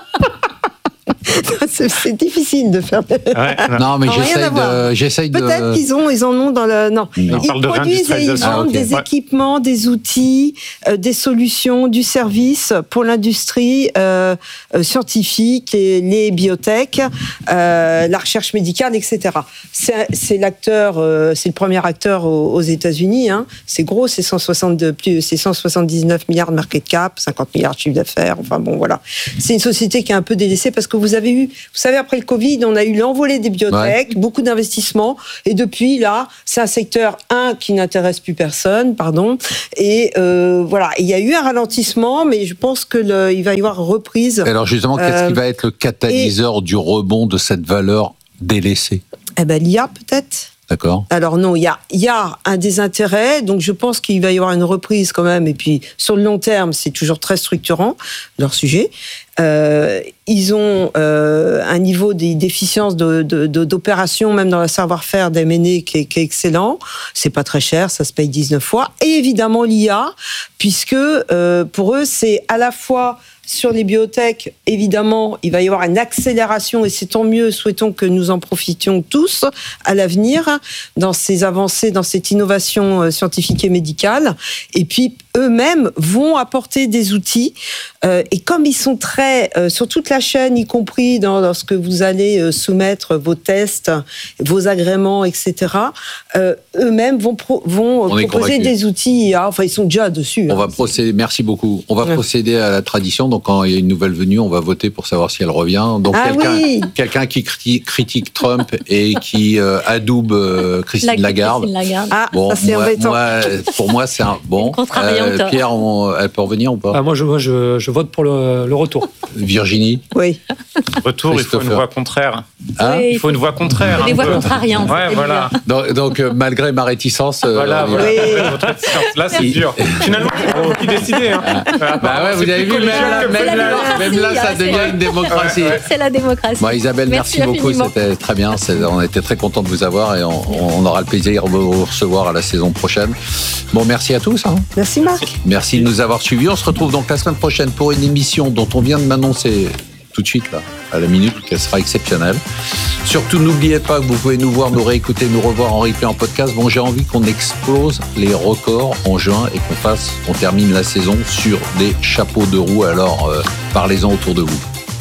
c'est, c'est difficile de faire. Ouais, non, mais non, j'essaye de, j'essaye de. Peut-être qu'ils ont, ils en ont dans le. Non, non. ils produisent et ils vendent ah, okay. des ouais. équipements, des outils, euh, des solutions, du service pour l'industrie euh, euh, scientifique, les, les biotech, euh, la recherche médicale, et cetera. C'est, c'est l'acteur, euh, c'est le premier acteur aux, aux États-Unis. Hein. C'est gros, c'est cent soixante-deux, plus, c'est cent soixante-dix-neuf milliards de market cap, cinquante milliards de chiffre d'affaires. Enfin bon, voilà. C'est une société qui est un peu délaissée parce que vous avez eu, vous savez, après le Covid, on a eu l'envolée des biotech, ouais. beaucoup d'investissements, et depuis là, c'est un secteur un qui n'intéresse plus personne, pardon, et euh, voilà, il y a eu un ralentissement, mais je pense que le, il va y avoir reprise. Alors justement, qu'est-ce euh, qui va être le catalyseur et, du rebond de cette valeur délaissée? Eh ben l'I A peut-être. D'accord. Alors non, il y a, il y a un désintérêt, donc je pense qu'il va y avoir une reprise quand même, et puis sur le long terme, c'est toujours très structurant, leur sujet. Euh, ils ont euh, un niveau d'efficience de, de, de, d'opération, même dans le savoir-faire d'M and A qui est, qui est excellent. C'est pas très cher, ça se paye dix-neuf fois. Et évidemment l'I A, puisque euh, pour eux, c'est à la fois sur les biotech, évidemment, il va y avoir une accélération, et c'est tant mieux, souhaitons que nous en profitions tous à l'avenir, dans ces avancées, dans cette innovation scientifique et médicale. Et puis, eux-mêmes vont apporter des outils, euh, et comme ils sont très, euh, sur toute la chaîne, y compris dans, dans ce que vous allez euh, soumettre, vos tests, vos agréments, et cetera, euh, eux-mêmes vont, pro, vont proposer des outils I A, enfin ils sont déjà dessus. On hein, va procéder, merci beaucoup, on va ouais. procéder à la tradition, donc quand il y a une nouvelle venue, on va voter pour savoir si elle revient. Donc ah quelqu'un, oui. quelqu'un qui critique, critique Trump et qui euh, adoube euh, Christine la, Lagarde. Christine Lagarde. Ah, bon, ça c'est moi, embêtant. Moi, pour moi c'est un bon. Euh, Pierre, on, elle peut revenir ou pas? ah, Moi, je, moi je, je vote pour le, le retour. Virginie? Oui. Retour, il faut une voix contraire. Hein oui, il faut une voix contraire. Il faut des voix contrariantes. Ouais, voilà. Donc, donc euh, malgré ma réticence. Euh, voilà, voilà. Oui. Là, c'est dur. Finalement, il faut décider. Hein. Ah, bah ouais, vous avez vu, même là, même là, même là ça devient une démocratie. Ouais, ouais. C'est la démocratie. Bon, Isabelle, merci, merci beaucoup. C'était très bien. C'est, on était très contents de vous avoir et on, on aura le plaisir de vous recevoir à la saison prochaine. Bon, merci à tous. Hein. Merci Marc. Merci de nous avoir suivis. On se retrouve donc la semaine prochaine pour une émission dont on vient de m'annoncer tout de suite, là, à la minute, qu'elle sera exceptionnelle. Surtout, n'oubliez pas que vous pouvez nous voir, nous réécouter, nous revoir en replay, en podcast. Bon, j'ai envie qu'on explose les records en juin et qu'on fasse, qu'on termine la saison sur des chapeaux de roue. Alors, euh, parlez-en autour de vous.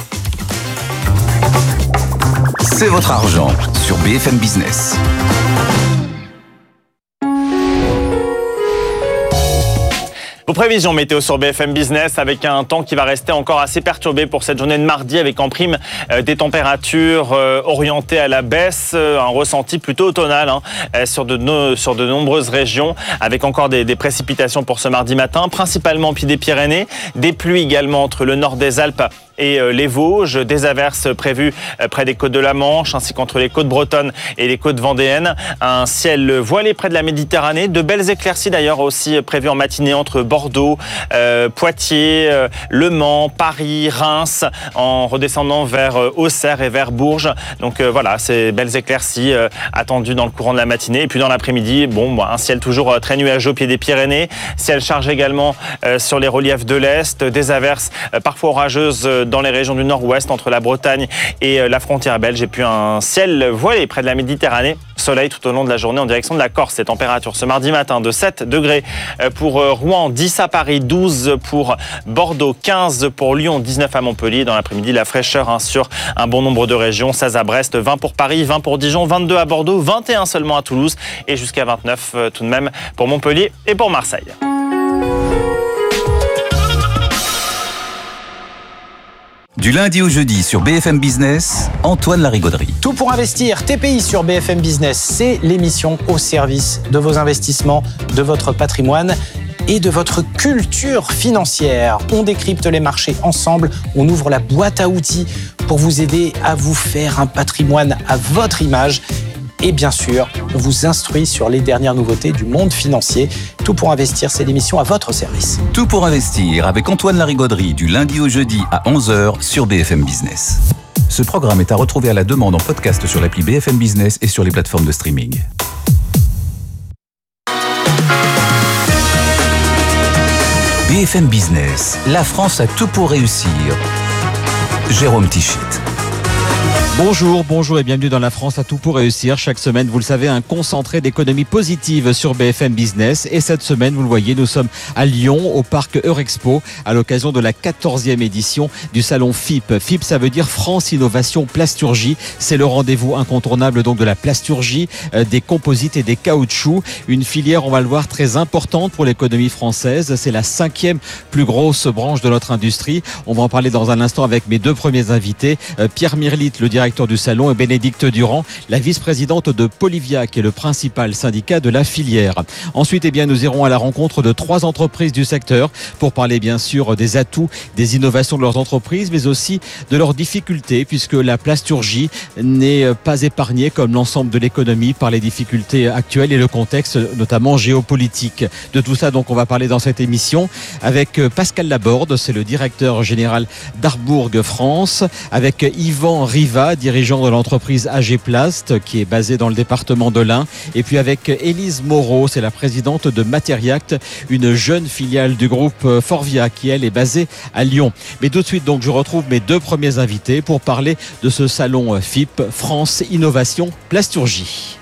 C'est votre argent sur B F M Business. Vos prévisions météo sur B F M Business avec un temps qui va rester encore assez perturbé pour cette journée de mardi avec en prime euh, des températures euh, orientées à la baisse, euh, un ressenti plutôt automnal hein, euh, sur, de no, sur de nombreuses régions avec encore des, des précipitations pour ce mardi matin, principalement au pied des Pyrénées, des pluies également entre le nord des Alpes et les Vosges, des averses prévues près des côtes de la Manche, ainsi qu'entre les côtes bretonnes et les côtes vendéennes. Un ciel voilé près de la Méditerranée, de belles éclaircies d'ailleurs aussi prévues en matinée entre Bordeaux, euh, Poitiers, euh, Le Mans, Paris, Reims, en redescendant vers euh, Auxerre et vers Bourges. Donc euh, voilà, ces belles éclaircies euh, attendues dans le courant de la matinée. Et puis dans l'après-midi, bon, bah, un ciel toujours très nuageux au pied des Pyrénées, ciel chargé également euh, sur les reliefs de l'Est, des averses euh, parfois orageuses euh, dans les régions du nord-ouest, entre la Bretagne et la frontière belge. Et puis un ciel voilé près de la Méditerranée. Soleil tout au long de la journée en direction de la Corse. Les températures ce mardi matin de sept degrés pour Rouen, dix à Paris, douze pour Bordeaux, quinze pour Lyon, dix-neuf à Montpellier. Dans l'après-midi, la fraîcheur hein, sur un bon nombre de régions. seize à Brest, vingt pour Paris, vingt pour Dijon, vingt-deux à Bordeaux, vingt et un seulement à Toulouse et jusqu'à vingt-neuf tout de même pour Montpellier et pour Marseille. Du lundi au jeudi sur B F M Business, Antoine Larigauderie. Tout pour investir, T P I sur B F M Business, c'est l'émission au service de vos investissements, de votre patrimoine et de votre culture financière. On décrypte les marchés ensemble, on ouvre la boîte à outils pour vous aider à vous faire un patrimoine à votre image. Et bien sûr, on vous instruit sur les dernières nouveautés du monde financier. Tout pour investir, c'est l'émission à votre service. Tout pour investir avec Antoine Larigauderie du lundi au jeudi à onze heures sur B F M Business. Ce programme est à retrouver à la demande en podcast sur l'appli B F M Business et sur les plateformes de streaming. B F M Business, la France a tout pour réussir. Jérôme Tichit. Bonjour, bonjour et bienvenue dans La France a tout pour réussir. Chaque semaine, vous le savez, un concentré d'économie positive sur B F M Business. Et cette semaine, vous le voyez, nous sommes à Lyon, au parc Eurexpo, à l'occasion de la quatorzième édition du salon F I P. F I P, ça veut dire France Innovation Plasturgie. C'est le rendez-vous incontournable donc de la plasturgie, euh, des composites et des caoutchoucs. Une filière, on va le voir, très importante pour l'économie française. C'est la cinquième plus grosse branche de notre industrie. On va en parler dans un instant avec mes deux premiers invités. Euh, Pierre Mirlitt, le directeur du salon, et Bénédicte Durand, la vice-présidente de Polivia, qui est le principal syndicat de la filière. Ensuite, eh bien, nous irons à la rencontre de trois entreprises du secteur pour parler bien sûr des atouts, des innovations de leurs entreprises, mais aussi de leurs difficultés, puisque la plasturgie n'est pas épargnée comme l'ensemble de l'économie par les difficultés actuelles et le contexte notamment géopolitique. De tout ça, donc, on va parler dans cette émission avec Pascal Laborde, c'est le directeur général d'Arbourg France, avec Yvan Riva, dirigeant de l'entreprise A G Plast, qui est basée dans le département de l'Ain, et puis avec Élise Moreau, c'est la présidente de Materiact, une jeune filiale du groupe Forvia, qui elle est basée à Lyon. Mais tout de suite, donc, je retrouve mes deux premiers invités pour parler de ce salon F I P, France Innovation Plasturgie.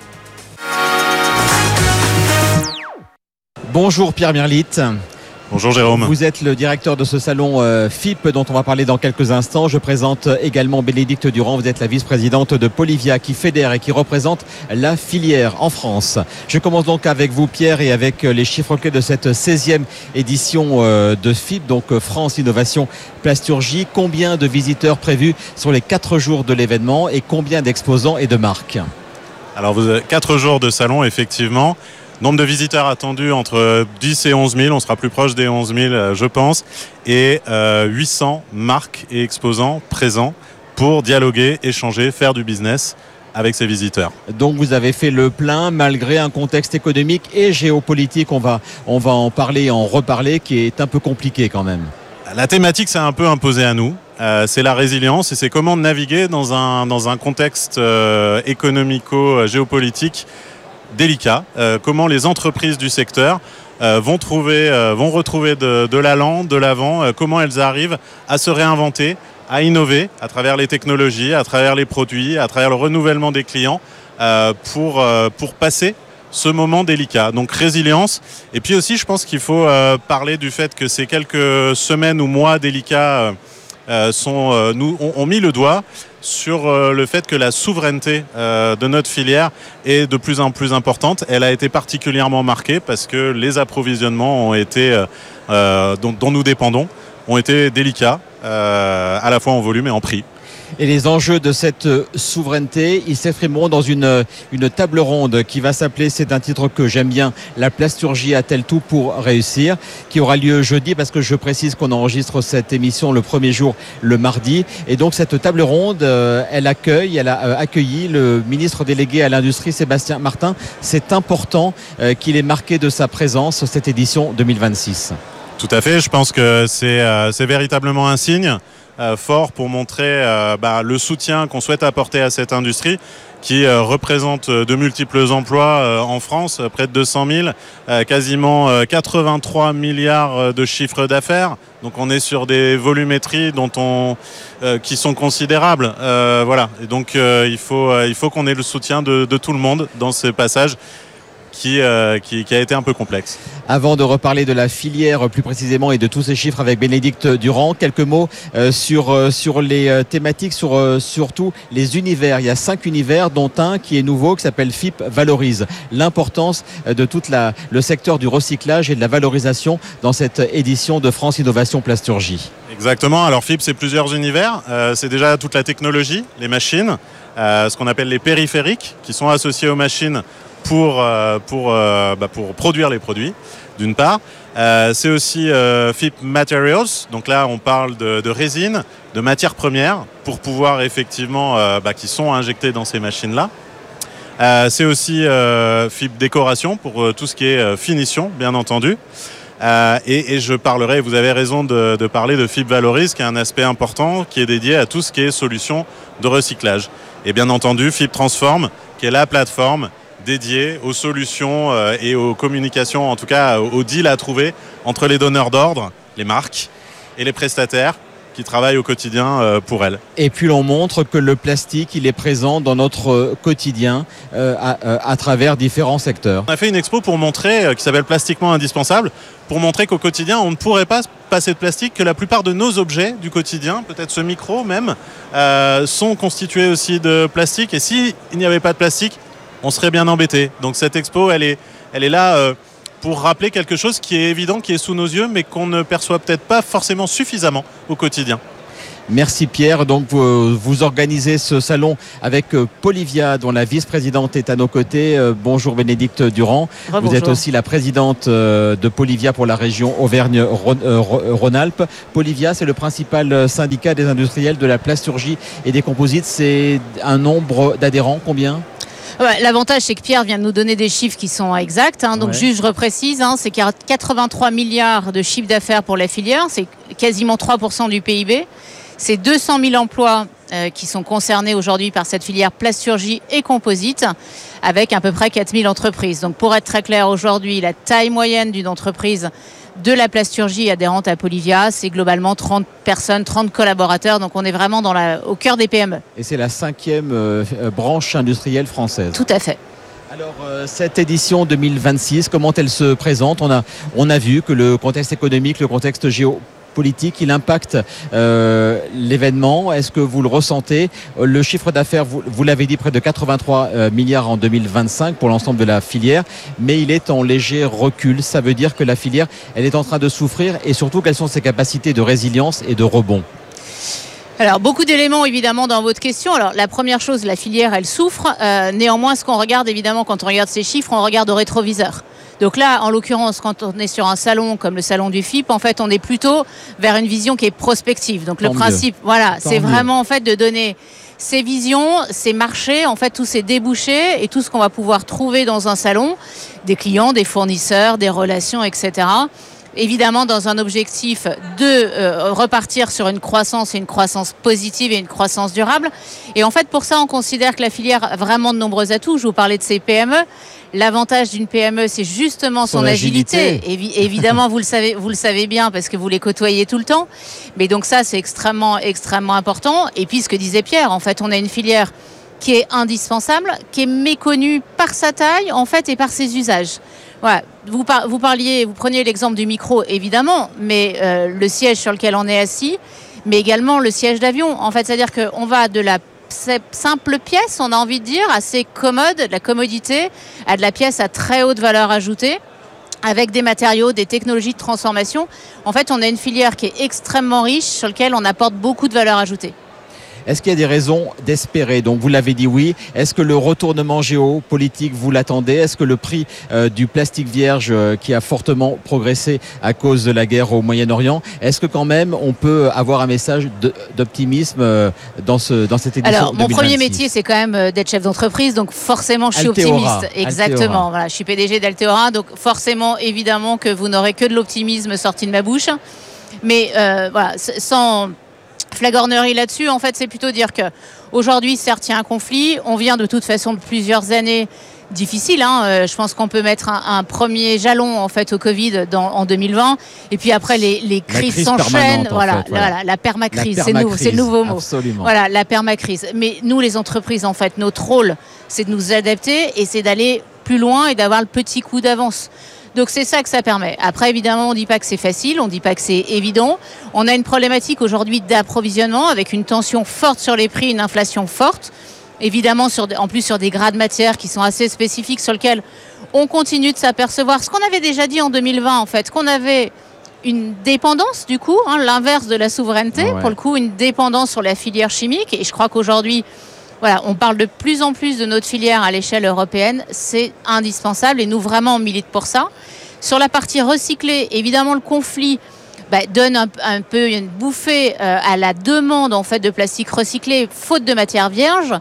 Bonjour Pierre Mirlitt. Bonjour Jérôme. Vous êtes le directeur de ce salon euh, F I P dont on va parler dans quelques instants. Je présente également Bénédicte Durand. Vous êtes la vice-présidente de Polivia qui fédère et qui représente la filière en France. Je commence donc avec vous Pierre et avec les chiffres clés de cette seizième édition euh, de F I P, donc France Innovation Plasturgie. Combien de visiteurs prévus sur les quatre jours de l'événement et combien d'exposants et de marques? Alors vous avez quatre jours de salon effectivement. Nombre de visiteurs attendus entre dix et onze mille, on sera plus proche des onze mille je pense, et euh, huit cents marques et exposants présents pour dialoguer, échanger, faire du business avec ces visiteurs. Donc vous avez fait le plein malgré un contexte économique et géopolitique, on va, on va en parler et en reparler, qui est un peu compliqué quand même. La thématique s'est un peu imposée à nous, euh, c'est la résilience et c'est comment naviguer dans un, dans un contexte euh, économico-géopolitique délicat, euh, comment les entreprises du secteur euh, vont, trouver, euh, vont retrouver de, de l'allant, de l'avant, euh, comment elles arrivent à se réinventer, à innover à travers les technologies, à travers les produits, à travers le renouvellement des clients euh, pour, euh, pour passer ce moment délicat. Donc résilience. Et puis aussi, je pense qu'il faut euh, parler du fait que ces quelques semaines ou mois délicats euh, sont, euh, nous, ont, ont mis le doigt sur euh, le fait que la souveraineté euh, de notre filière est de plus en plus importante. Elle a été particulièrement marquée parce que les approvisionnements ont été, euh, euh, dont, dont nous dépendons ont été délicats, euh, à la fois en volume et en prix. Et les enjeux de cette souveraineté, ils s'exprimeront dans une, une table ronde qui va s'appeler, c'est un titre que j'aime bien, La plasturgie a-t-elle tout pour réussir, qui aura lieu jeudi, parce que je précise qu'on enregistre cette émission le premier jour, le mardi. Et donc cette table ronde, elle accueille, elle a accueilli le ministre délégué à l'industrie, Sébastien Martin. C'est important qu'il ait marqué de sa présence cette édition deux mille vingt-six. Tout à fait, je pense que c'est, euh, c'est véritablement un signe euh, fort pour montrer euh, bah, le soutien qu'on souhaite apporter à cette industrie qui euh, représente de multiples emplois euh, en France, près de deux cent mille, euh, quasiment euh, quatre-vingt-trois milliards de chiffre d'affaires. Donc on est sur des volumétries dont on, euh, qui sont considérables. Euh, voilà. Et donc euh, il faut, euh, il faut qu'on ait le soutien de, de tout le monde dans ce passage. Qui, euh, qui, qui a été un peu complexe. Avant de reparler de la filière plus précisément et de tous ces chiffres avec Bénédicte Durand, quelques mots euh, sur, euh, sur les euh, thématiques, sur euh, surtout les univers. Il y a cinq univers, dont un qui est nouveau, qui s'appelle F I P Valorise. L'importance euh, de tout le secteur du recyclage et de la valorisation dans cette édition de France Innovation Plasturgie. Exactement, alors F I P c'est plusieurs univers. Euh, c'est déjà toute la technologie, les machines, euh, ce qu'on appelle les périphériques, qui sont associés aux machines pour, euh, pour, euh, bah pour produire les produits, d'une part. Euh, c'est aussi euh, F I P Materials, donc là on parle de, de résine, de matières premières, pour pouvoir effectivement, euh, bah, qui sont injectées dans ces machines-là. Euh, c'est aussi euh, F I P Décoration, pour euh, tout ce qui est euh, finition, bien entendu. Euh, et, et je parlerai, vous avez raison de, de parler de F I P Valorise, qui est un aspect important, qui est dédié à tout ce qui est solution de recyclage. Et bien entendu, F I P Transform, qui est la plateforme dédié aux solutions euh, et aux communications, en tout cas aux deals à trouver entre les donneurs d'ordre, les marques, et les prestataires qui travaillent au quotidien euh, pour elles. Et puis l'on montre que le plastique, il est présent dans notre quotidien euh, à, à travers différents secteurs. On a fait une expo pour montrer, euh, qui s'appelle Plastiquement indispensable, pour montrer qu'au quotidien, on ne pourrait pas passer de plastique, que la plupart de nos objets du quotidien, peut-être ce micro même, euh, sont constitués aussi de plastique. Et s'il n'y avait pas de plastique, on serait bien embêté. Donc cette expo, elle est, elle est là euh, pour rappeler quelque chose qui est évident, qui est sous nos yeux, mais qu'on ne perçoit peut-être pas forcément suffisamment au quotidien. Merci Pierre. Donc vous, vous organisez ce salon avec Polivia, dont la vice-présidente est à nos côtés. Bonjour Bénédicte Durand. Rebonjour. Vous êtes aussi la présidente de Polivia pour la région Auvergne-Rhône-Alpes. Polivia, c'est le principal syndicat des industriels de la plasturgie et des composites. C'est un nombre d'adhérents, combien ? L'avantage, c'est que Pierre vient de nous donner des chiffres qui sont exacts. Hein. Donc, ouais. juste, je reprécise, hein, c'est qu'il y a quatre-vingt-trois milliards de chiffre d'affaires pour la filière. C'est quasiment trois pour cent du P I B. C'est deux cent mille emplois euh, qui sont concernés aujourd'hui par cette filière plasturgie et composite, avec à peu près quatre mille entreprises. Donc, pour être très clair, aujourd'hui, la taille moyenne d'une entreprise de la plasturgie adhérente à Polivia, c'est globalement trente personnes, trente collaborateurs. Donc on est vraiment dans la, au cœur des P M E. Et c'est la cinquième euh, branche industrielle française. Tout à fait. Alors euh, cette édition deux mille vingt-six, comment elle se présente ? On a, on a vu que le contexte économique, le contexte géopolitique, il impacte euh, l'événement. Est-ce que vous le ressentez ? Le chiffre d'affaires, vous, vous l'avez dit, près de quatre-vingt-trois euh, milliards en deux mille vingt-cinq pour l'ensemble de la filière, mais il est en léger recul. Ça veut dire que la filière, elle est en train de souffrir, et surtout, quelles sont ses capacités de résilience et de rebond ? Alors, beaucoup d'éléments, évidemment, dans votre question. Alors, la première chose, la filière, elle souffre. Euh, néanmoins, ce qu'on regarde, évidemment, quand on regarde ces chiffres, on regarde au rétroviseur. Donc là, en l'occurrence, quand on est sur un salon comme le salon du F I P, en fait, on est plutôt vers une vision qui est prospective. Donc, Tant le principe, mieux. voilà, Tant c'est mieux. vraiment, en fait, de donner ces visions, ces marchés, en fait, tous ces débouchés et tout ce qu'on va pouvoir trouver dans un salon, des clients, des fournisseurs, des relations, et cetera, évidemment dans un objectif de euh, repartir sur une croissance et une croissance positive et une croissance durable. Et en fait, pour ça, on considère que la filière a vraiment de nombreux atouts. Je vous parlais de ces P M E. L'avantage d'une P M E, c'est justement son, son agilité. agilité. Évi- évidemment, vous le savez, vous le savez bien parce que vous les côtoyez tout le temps. Mais donc ça, c'est extrêmement, extrêmement important. Et puis, ce que disait Pierre, en fait, on a une filière qui est indispensable, qui est méconnue par sa taille, en fait, et par ses usages. Voilà. Vous, par, vous parliez, vous preniez l'exemple du micro, évidemment, mais euh, le siège sur lequel on est assis, mais également le siège d'avion. En fait, c'est-à-dire qu'on va de la simple pièce, on a envie de dire, assez commode, de la commodité, à de la pièce à très haute valeur ajoutée, avec des matériaux, des technologies de transformation. En fait, on a une filière qui est extrêmement riche, sur laquelle on apporte beaucoup de valeur ajoutée. Est-ce qu'il y a des raisons d'espérer ? Donc vous l'avez dit, oui. Est-ce que le retournement géopolitique, vous l'attendez ? Est-ce que le prix euh, du plastique vierge euh, qui a fortement progressé à cause de la guerre au Moyen-Orient, est-ce que quand même on peut avoir un message de, d'optimisme euh, dans, ce, dans cette édition Alors, mon deux mille vingt-six ? premier métier, c'est quand même d'être chef d'entreprise, donc forcément, je suis Alteora. optimiste. Exactement. Alteora. Voilà, je suis P D G d'Alteora, donc forcément, évidemment, que vous n'aurez que de l'optimisme sorti de ma bouche. Mais euh, voilà, sans flagornerie là-dessus, en fait, c'est plutôt dire que aujourd'hui, certes, il y a un conflit. On vient de toute façon de plusieurs années difficiles. Hein. Euh, je pense qu'on peut mettre un, un premier jalon en fait au Covid dans, en deux mille vingt. Et puis après, les, les crises crise s'enchaînent. Voilà, fait, voilà. La, la permacrise, la c'est, permacrise, nou- c'est le nouveau mot. Absolument. Voilà, la permacrise. Mais nous, les entreprises, en fait, notre rôle, c'est de nous adapter et c'est d'aller plus loin et d'avoir le petit coup d'avance. Donc c'est ça que ça permet. Après, évidemment, on ne dit pas que c'est facile, on ne dit pas que c'est évident. On a une problématique aujourd'hui d'approvisionnement avec une tension forte sur les prix, une inflation forte. Évidemment, sur, en plus sur des grades matières qui sont assez spécifiques sur lesquels on continue de s'apercevoir. Ce qu'on avait déjà dit en deux mille vingt, en fait, qu'on avait une dépendance, du coup, hein, l'inverse de la souveraineté, ouais. pour le coup, une dépendance sur la filière chimique. Et je crois qu'aujourd'hui, voilà, on parle de plus en plus de notre filière à l'échelle européenne. C'est indispensable et nous, vraiment, on milite pour ça. Sur la partie recyclée, évidemment, le conflit bah, donne un, un peu une bouffée euh, à la demande en fait, de plastique recyclé, faute de matière vierge.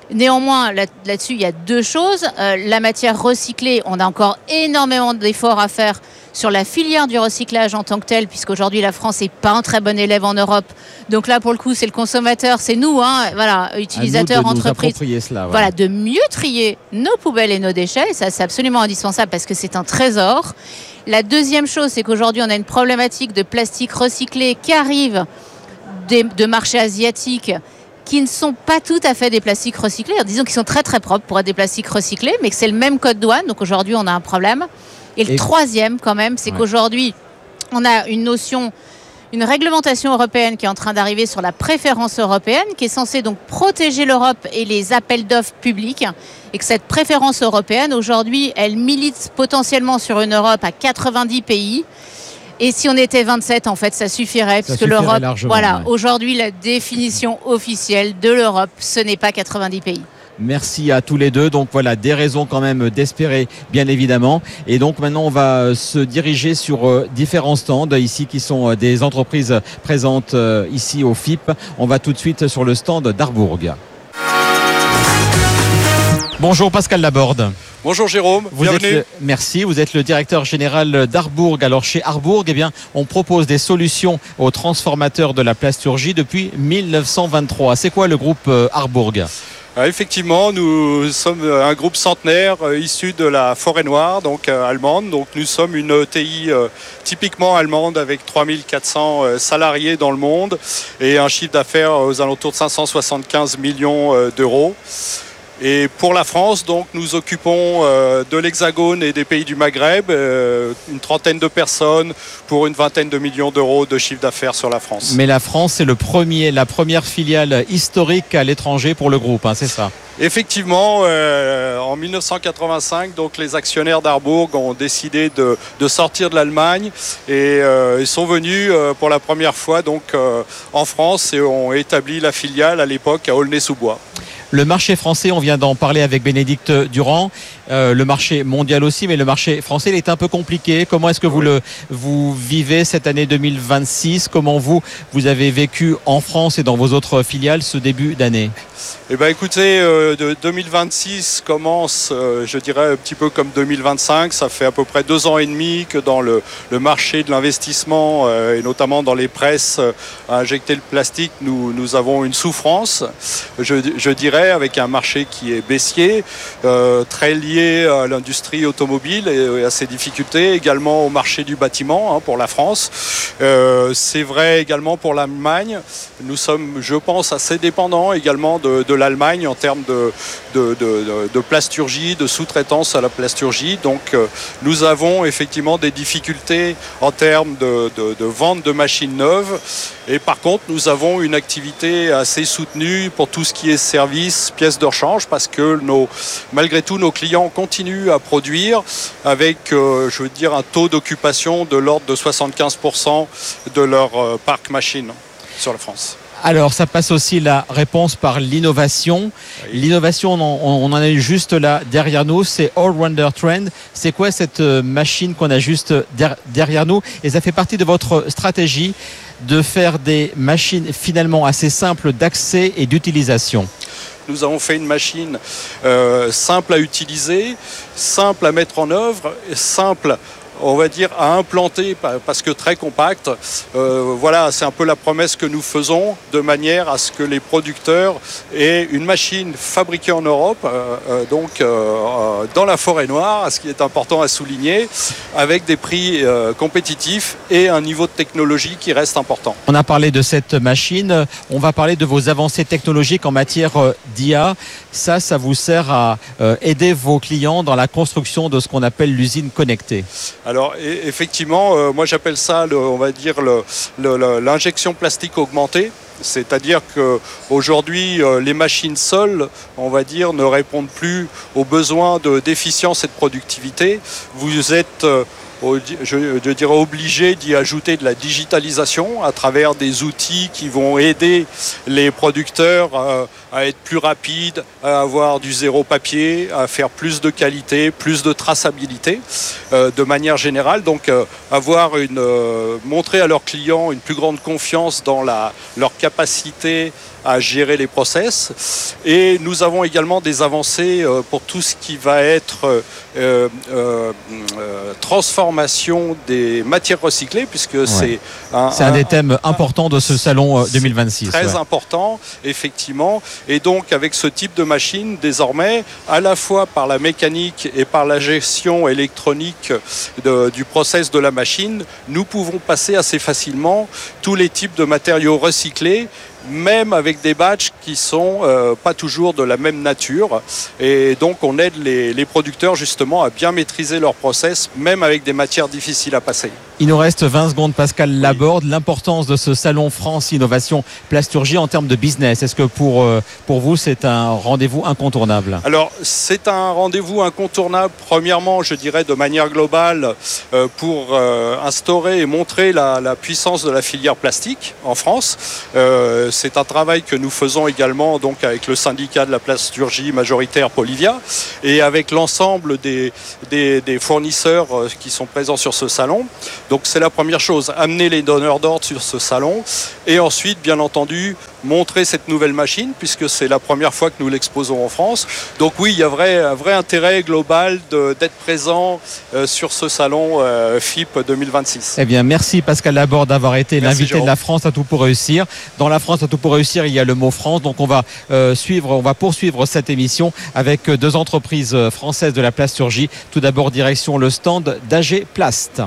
Néanmoins, là, là-dessus, il y a deux choses. Euh, la matière recyclée, on a encore énormément d'efforts à faire sur la filière du recyclage en tant que telle, puisqu'aujourd'hui la France n'est pas un très bon élève en Europe. Donc là, pour le coup, c'est le consommateur, c'est nous, hein, voilà, utilisateurs, entreprises, cela, ouais. voilà, de mieux trier nos poubelles et nos déchets. Ça, c'est absolument indispensable parce que c'est un trésor. La deuxième chose, c'est qu'aujourd'hui, on a une problématique de plastique recyclé qui arrive des, de marchés asiatiques qui ne sont pas tout à fait des plastiques recyclés. Alors, disons qu'ils sont très très propres pour être des plastiques recyclés, mais que c'est le même code douane. Donc aujourd'hui, on a un problème. Et le et... troisième, quand même, c'est ouais. qu'aujourd'hui, on a une notion, une réglementation européenne qui est en train d'arriver sur la préférence européenne, qui est censée donc protéger l'Europe et les appels d'offres publics. Et que cette préférence européenne, aujourd'hui, elle milite potentiellement sur une Europe à quatre-vingt-dix pays. Et si on était vingt-sept, en fait, ça suffirait, ça puisque l'Europe, voilà, ouais. aujourd'hui, la définition officielle de l'Europe, ce n'est pas quatre-vingt-dix pays. Merci à tous les deux. Donc voilà, des raisons quand même d'espérer, bien évidemment. Et donc maintenant, on va se diriger sur différents stands ici qui sont des entreprises présentes ici au F I P. On va tout de suite sur le stand d'Arbourg. Bonjour Pascal Laborde. Bonjour Jérôme, vous bienvenue. Êtes le, merci, vous êtes le directeur général d'Arbourg. Alors chez Arbourg, eh bien, on propose des solutions aux transformateurs de la plasturgie depuis mille neuf cent vingt-trois. C'est quoi le groupe Arbourg ? Effectivement, nous sommes un groupe centenaire euh, issu de la Forêt-Noire, donc euh, allemande. Donc nous sommes une E T I euh, typiquement allemande avec trois mille quatre cents euh, salariés dans le monde et un chiffre d'affaires aux alentours de cinq cent soixante-quinze millions euh, d'euros. Et pour la France, donc, nous occupons euh, de l'Hexagone et des pays du Maghreb euh, une trentaine de personnes pour une vingtaine de millions d'euros de chiffre d'affaires sur la France. Mais la France, c'est le premier, la première filiale historique à l'étranger pour le groupe, hein, c'est ça ? Effectivement, euh, en mille neuf cent quatre-vingt-cinq, donc, les actionnaires d'Arbourg ont décidé de, de sortir de l'Allemagne et euh, ils sont venus euh, pour la première fois donc, euh, en France et ont établi la filiale à l'époque à Aulnay-sous-Bois. Le marché français, on vient d'en parler avec Bénédicte Durand, euh, le marché mondial aussi, mais le marché français, il est un peu compliqué. Comment est-ce que vous, le, vous vivez cette année deux mille vingt-six ? Comment vous, vous avez vécu en France et dans vos autres filiales ce début d'année ? Eh bien, écoutez, euh, de deux mille vingt-six commence, euh, je dirais, un petit peu comme deux mille vingt-cinq. Ça fait à peu près deux ans et demi que dans le, le marché de l'investissement, euh, et notamment dans les presses euh, à injecter le plastique, nous, nous avons une souffrance, je, je dirais, avec un marché qui est baissier, euh, très lié à l'industrie automobile et à ses difficultés, également au marché du bâtiment hein, pour la France. Euh, c'est vrai également pour l'Allemagne. Nous sommes, je pense, assez dépendants également de, de l'Allemagne en termes de, de, de, de plasturgie, de sous-traitance à la plasturgie. Donc euh, nous avons effectivement des difficultés en termes de, de, de vente de machines neuves. Et par contre, nous avons une activité assez soutenue pour tout ce qui est service, pièces de rechange, parce que nos, malgré tout, nos clients continuent à produire avec, euh, je veux dire, un taux d'occupation de l'ordre de soixante-quinze pour cent de leur euh, parc machine sur la France. Alors, ça passe aussi la réponse par l'innovation. Oui. L'innovation, on en, on en a eu juste là derrière nous, c'est Allrounder Trend. C'est quoi cette machine qu'on a juste derrière nous ? Et ça fait partie de votre stratégie de faire des machines finalement assez simples d'accès et d'utilisation. Nous avons fait une machine euh, simple à utiliser, simple à mettre en œuvre, simple, on va dire, à implanter parce que très compacte. Euh, voilà, c'est un peu la promesse que nous faisons de manière à ce que les producteurs aient une machine fabriquée en Europe, euh, euh, donc euh, dans la Forêt-Noire, ce qui est important à souligner, avec des prix euh, compétitifs et un niveau de technologie qui reste important. On a parlé de cette machine, on va parler de vos avancées technologiques en matière d'I A. Ça, ça vous sert à euh, aider vos clients dans la construction de ce qu'on appelle l'usine connectée. Alors effectivement, euh, moi j'appelle ça, le, on va dire, le, le, l'injection plastique augmentée. C'est-à-dire qu'aujourd'hui, euh, les machines seules, on va dire, ne répondent plus aux besoins de, d'efficience et de productivité. Vous êtes euh, je, je dirais, obligé d'y ajouter de la digitalisation à travers des outils qui vont aider les producteurs à, à être plus rapides, à avoir du zéro papier, à faire plus de qualité, plus de traçabilité euh, de manière générale. Donc euh, avoir une, euh, montrer à leurs clients une plus grande confiance dans la, leur capacité à gérer les process. Et nous avons également des avancées euh, pour tout ce qui va être euh, euh, euh, transformation des matières recyclées, puisque ouais. c'est un, c'est un, un des thèmes un, importants de ce salon deux mille vingt-six. Très ouais. important, effectivement. Et donc, avec ce type de machine, désormais, à la fois par la mécanique et par la gestion électronique de, du process de la machine, nous pouvons passer assez facilement tous les types de matériaux recyclés, même avec des batchs qui sont euh, pas toujours de la même nature. Et donc on aide les, les producteurs justement à bien maîtriser leur process, même avec des matières difficiles à passer. Il nous reste vingt secondes, Pascal Laborde. Oui. L'importance de ce salon France Innovation Plasturgie en termes de business, est-ce que pour, pour vous c'est un rendez-vous incontournable? Alors c'est un rendez-vous incontournable, premièrement je dirais de manière globale euh, pour euh, instaurer et montrer la, la puissance de la filière plastique en France. Euh, c'est un travail que nous faisons également donc, avec le syndicat de la plasturgie majoritaire Polivia et avec l'ensemble des, des, des fournisseurs euh, qui sont présents sur ce salon. Donc c'est la première chose, amener les donneurs d'ordre sur ce salon et ensuite, bien entendu, montrer cette nouvelle machine puisque c'est la première fois que nous l'exposons en France. Donc oui, il y a vrai, un vrai intérêt global de, d'être présent euh, sur ce salon euh, F I P deux mille vingt-six. Eh bien, merci Pascal Laborde d'avoir été merci l'invité Jérôme. De la France à tout pour réussir. Dans la France à tout pour réussir, il y a le mot France. Donc on va euh, suivre, on va poursuivre cette émission avec deux entreprises françaises de la plasturgie. Tout d'abord, direction le stand d'A G Plast.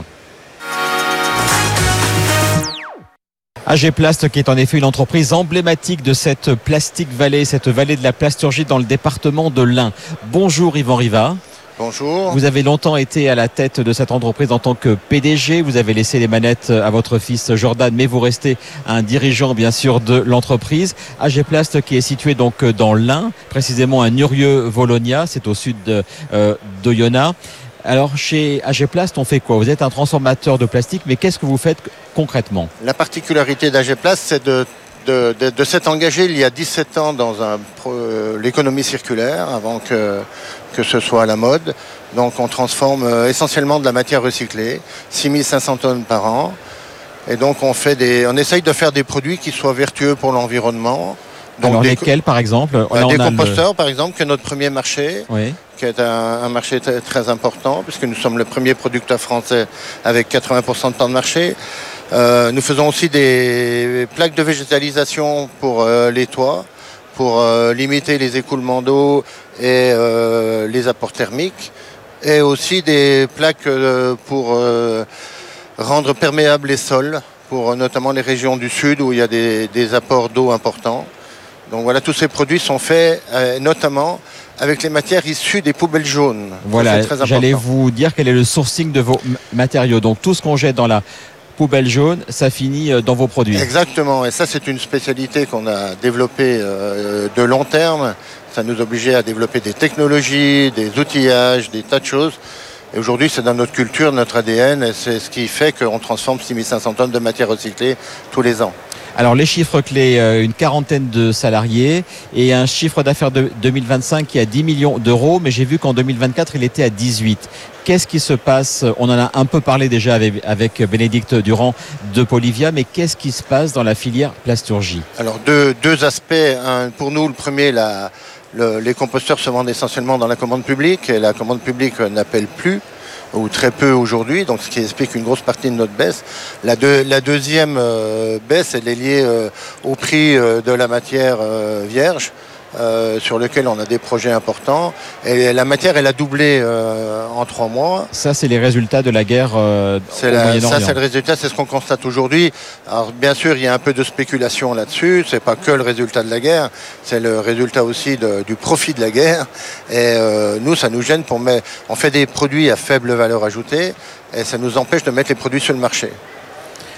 A G Plast qui est en effet une entreprise emblématique de cette Plastic Valley, cette vallée de la plasturgie dans le département de l'Ain. Bonjour Yvan Riva. Bonjour. Vous avez longtemps été à la tête de cette entreprise en tant que P D G. Vous avez laissé les manettes à votre fils Jordan, mais vous restez un dirigeant bien sûr de l'entreprise. A G Plast qui est situé donc dans l'Ain, précisément à Nurieux-Volonia, c'est au sud de, euh, d'Oyonnax. Alors chez A G Plast, on fait quoi? Vous êtes un transformateur de plastique, mais qu'est-ce que vous faites concrètement? La particularité d'A G Plast, c'est de, de, de, de s'être engagé il y a dix-sept ans dans un, euh, l'économie circulaire, avant que, que ce soit à la mode. Donc on transforme euh, essentiellement de la matière recyclée, six mille cinq cents tonnes par an. Et donc on, fait des, on essaye de faire des produits qui soient vertueux pour l'environnement. Donc Alors des, lesquels par exemple? Bah, Des composteurs le... par exemple, qui est notre premier marché, oui. qui est un, un marché t- très important, puisque nous sommes le premier producteur français avec quatre-vingts pour cent de temps de marché. Euh, nous faisons aussi des plaques de végétalisation pour euh, les toits, pour euh, limiter les écoulements d'eau et euh, les apports thermiques, et aussi des plaques euh, pour euh, rendre perméables les sols, pour euh, notamment les régions du sud où il y a des, des apports d'eau importants. Donc voilà, tous ces produits sont faits euh, notamment avec les matières issues des poubelles jaunes. Voilà, j'allais vous dire quel est le sourcing de vos m- matériaux. Donc tout ce qu'on jette dans la poubelle jaune, ça finit dans vos produits. Exactement, et ça c'est une spécialité qu'on a développée euh, de long terme. Ça nous obligeait à développer des technologies, des outillages, des tas de choses. Et aujourd'hui, c'est dans notre culture, notre A D N, et c'est ce qui fait qu'on transforme six mille cinq cents tonnes de matière recyclée tous les ans. Alors les chiffres clés, une quarantaine de salariés et un chiffre d'affaires de deux mille vingt-cinq qui est à dix millions d'euros, mais j'ai vu qu'en deux mille vingt-quatre, il était à dix-huit. Qu'est-ce qui se passe? On en a un peu parlé déjà avec, avec Bénédicte Durand de Polivia, mais qu'est-ce qui se passe dans la filière plasturgie? Alors deux, deux aspects. Un, pour nous, le premier, la, le, les composteurs se vendent essentiellement dans la commande publique, et la commande publique n'appelle plus, ou très peu aujourd'hui, donc ce qui explique une grosse partie de notre baisse. La, deux, la deuxième euh, baisse, elle est liée euh, au prix euh, de la matière euh, vierge, euh, sur lequel on a des projets importants. Et la matière, elle a doublé euh, en trois mois. Ça, c'est les résultats de la guerre euh, c'est au la, Moyen-Orient. Ça, c'est le résultat, c'est ce qu'on constate aujourd'hui. Alors, bien sûr, il y a un peu de spéculation là-dessus. C'est pas que le résultat de la guerre, c'est le résultat aussi de, du profit de la guerre. Et euh, nous, ça nous gêne. Pour mettre, on fait des produits à faible valeur ajoutée, et ça nous empêche de mettre les produits sur le marché.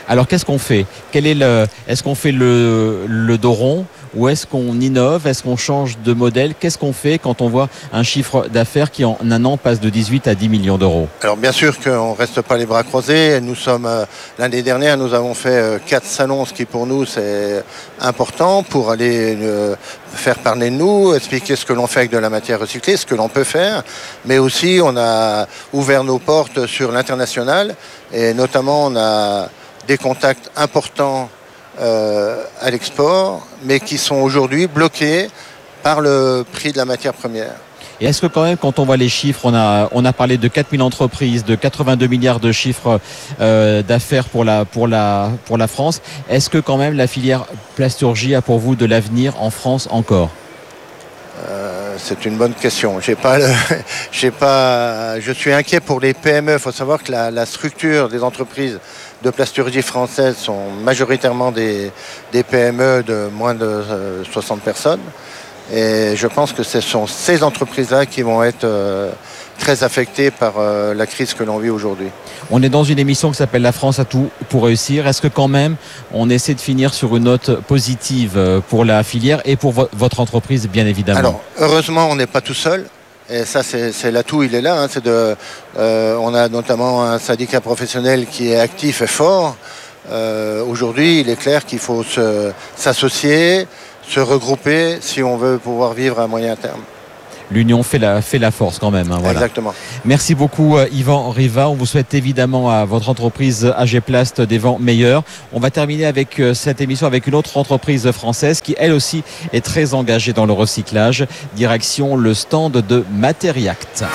Alors qu'est-ce qu'on fait ? Quel est le, Est-ce qu'on fait le, le dos rond ou est-ce qu'on innove ? Est-ce qu'on change de modèle ? Qu'est-ce qu'on fait quand on voit un chiffre d'affaires qui en un an passe de dix-huit à dix millions d'euros ? Alors bien sûr qu'on ne reste pas les bras croisés. Nous sommes, euh, l'année dernière, nous avons fait euh, quatre salons, ce qui pour nous c'est important pour aller euh, faire parler de nous, expliquer ce que l'on fait avec de la matière recyclée, ce que l'on peut faire. Mais aussi on a ouvert nos portes sur l'international et notamment on a des contacts importants euh, à l'export, mais qui sont aujourd'hui bloqués par le prix de la matière première. Et est-ce que quand même, quand on voit les chiffres, on a, on a parlé de quatre mille entreprises, de quatre-vingt-deux milliards de chiffres euh, d'affaires pour la, pour, la, pour la France, est-ce que quand même la filière plasturgie a pour vous de l'avenir en France encore ? Euh, c'est une bonne question. J'ai pas le, j'ai pas, je suis inquiet pour les P M E. Il faut savoir que la, la structure des entreprises de plasturgie françaises sont majoritairement des, des P M E de moins de euh, soixante personnes. Et je pense que ce sont ces entreprises-là qui vont être euh, très affectées par euh, la crise que l'on vit aujourd'hui. On est dans une émission qui s'appelle La France a tout pour réussir. Est-ce que quand même on essaie de finir sur une note positive pour la filière et pour vo- votre entreprise, bien évidemment ? Alors, heureusement, on n'est pas tout seul. Et ça, c'est, c'est l'atout, il est là. Hein, c'est de, euh, on a notamment un syndicat professionnel qui est actif et fort. Euh, aujourd'hui, il est clair qu'il faut se, s'associer, se regrouper si on veut pouvoir vivre à moyen terme. L'union fait la, fait la force quand même. Hein, voilà. Exactement. Merci beaucoup euh, Yvan Riva. On vous souhaite évidemment à votre entreprise A G Plast des vents meilleurs. On va terminer avec euh, cette émission avec une autre entreprise française qui elle aussi est très engagée dans le recyclage. Direction le stand de Materiact.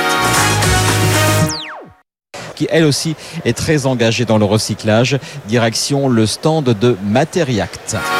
Qui elle aussi est très engagée dans le recyclage. Direction le stand de Materiact.